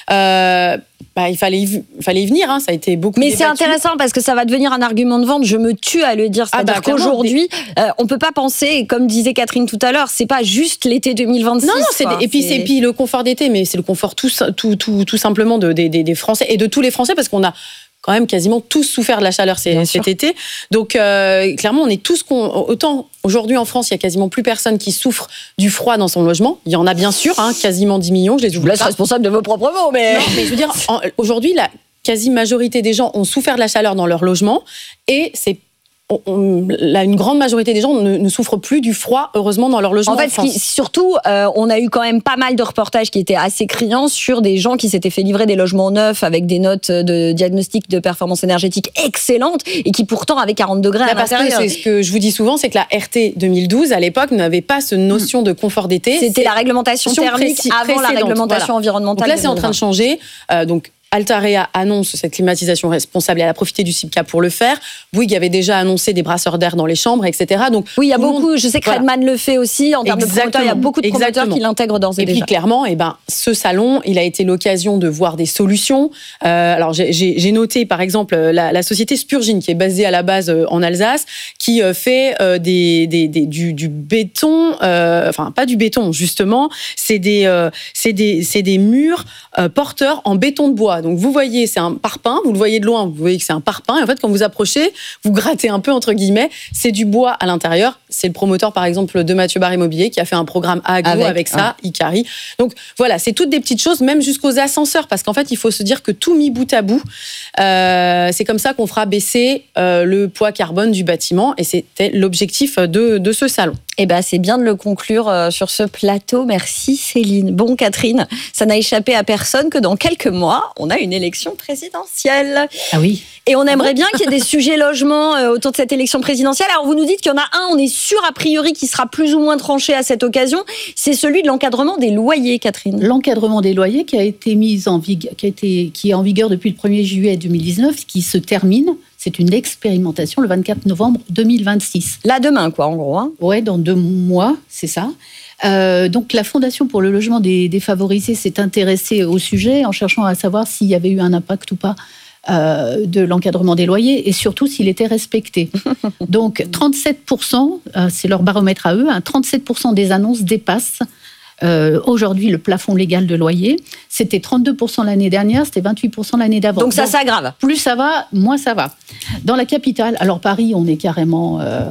Euh, bah, il fallait y, fallait y venir, hein, ça a été beaucoup Mais débattu. C'est intéressant parce que ça va devenir un argument de vente, je me tue à le dire. C'est-à-dire ah bah, qu'aujourd'hui, des... euh, on peut pas penser, comme disait Catherine tout à l'heure, c'est pas juste l'été deux mille vingt-six. Non, non, c'est, et puis c'est... c'est puis le confort d'été, mais c'est le confort tout, tout, tout, tout simplement de, des, des Français et de tous les Français parce qu'on a quand même quasiment tous souffert de la chaleur cet sûr. été. Donc, euh, clairement, on est tous... Con... Autant, aujourd'hui, en France, il y a quasiment plus personne qui souffre du froid dans son logement. Il y en a bien sûr, hein, quasiment dix millions. Je les je vous laisse pas. responsable de vos propres mots, mais... Non, mais je veux dire, en, aujourd'hui, la quasi-majorité des gens ont souffert de la chaleur dans leur logement et c'est On, on, là, une grande majorité des gens ne, ne souffrent plus du froid, heureusement, dans leur logement. En fait, en ce qui, surtout, euh, on a eu quand même pas mal de reportages qui étaient assez criants sur des gens qui s'étaient fait livrer des logements neufs avec des notes de diagnostic de performance énergétique excellentes et qui pourtant avaient quarante degrés à parce l'intérieur. Que c'est ce que je vous dis souvent, c'est que la R T deux mille douze, à l'époque, n'avait pas cette notion de confort d'été. C'était c'est la réglementation thermique précis, avant la réglementation voilà. environnementale. Donc là, c'est en train de changer. Euh, donc, Altarea annonce cette climatisation responsable et elle a profité du C I P C A pour le faire. Bouygues avait déjà annoncé des brasseurs d'air dans les chambres, et cetera. Donc, oui, il y a beaucoup, monde... je sais que voilà. Redman le fait aussi, en termes Exactement. de promoteurs, il y a beaucoup de promoteurs Exactement. qui l'intègrent d'ores et, et déjà. Et puis clairement, eh ben, ce salon, il a été l'occasion de voir des solutions. Euh, alors j'ai, j'ai noté par exemple la, la société Spurgin, qui est basée à la base en Alsace, qui fait euh, des, des, des, du, du béton, euh, enfin pas du béton justement, c'est des, euh, c'est des, c'est des murs euh, porteurs en béton de bois. Donc vous voyez, c'est un parpaing, vous le voyez de loin, vous voyez que c'est un parpaing. Et en fait, quand vous approchez, vous grattez un peu entre guillemets, c'est du bois à l'intérieur. C'est le promoteur, par exemple, de Mathieu Barre Immobilier qui a fait un programme agro avec, avec ça, ouais. Icari. Donc voilà, c'est toutes des petites choses, même jusqu'aux ascenseurs, parce qu'en fait, il faut se dire que tout mis bout à bout, euh, c'est comme ça qu'on fera baisser euh, le poids carbone du bâtiment, et c'était l'objectif de, de ce salon. Eh ben, c'est bien de le conclure euh, sur ce plateau. Merci Céline. Bon Catherine, ça n'a échappé à personne que dans quelques mois, on a une élection présidentielle. Ah oui. Et on aimerait bien qu'il y ait des sujets logements euh, autour de cette élection présidentielle. Alors vous nous dites qu'il y en a un, on est sûr a priori, qui sera plus ou moins tranché à cette occasion. C'est celui de l'encadrement des loyers, Catherine. L'encadrement des loyers qui a été mis en vigueur, qui a été, qui est en vigueur depuis le premier juillet deux mille dix-neuf, qui se termine. C'est une expérimentation le vingt-quatre novembre deux mille vingt-six. Là, demain, quoi, en gros. Hein. Ouais, dans deux mois, c'est ça. Euh, donc, la Fondation pour le logement des défavorisés s'est intéressée au sujet en cherchant à savoir s'il y avait eu un impact ou pas euh, de l'encadrement des loyers et surtout s'il était respecté. Donc, trente-sept pour cent, euh, c'est leur baromètre à eux, hein, trente-sept pour cent des annonces dépassent Euh, aujourd'hui le plafond légal de loyer. C'était trente-deux pour cent l'année dernière, c'était vingt-huit pour cent l'année d'avant. Donc ça s'aggrave. Plus ça va, moins ça va. Dans la capitale, alors Paris, on est carrément... Euh,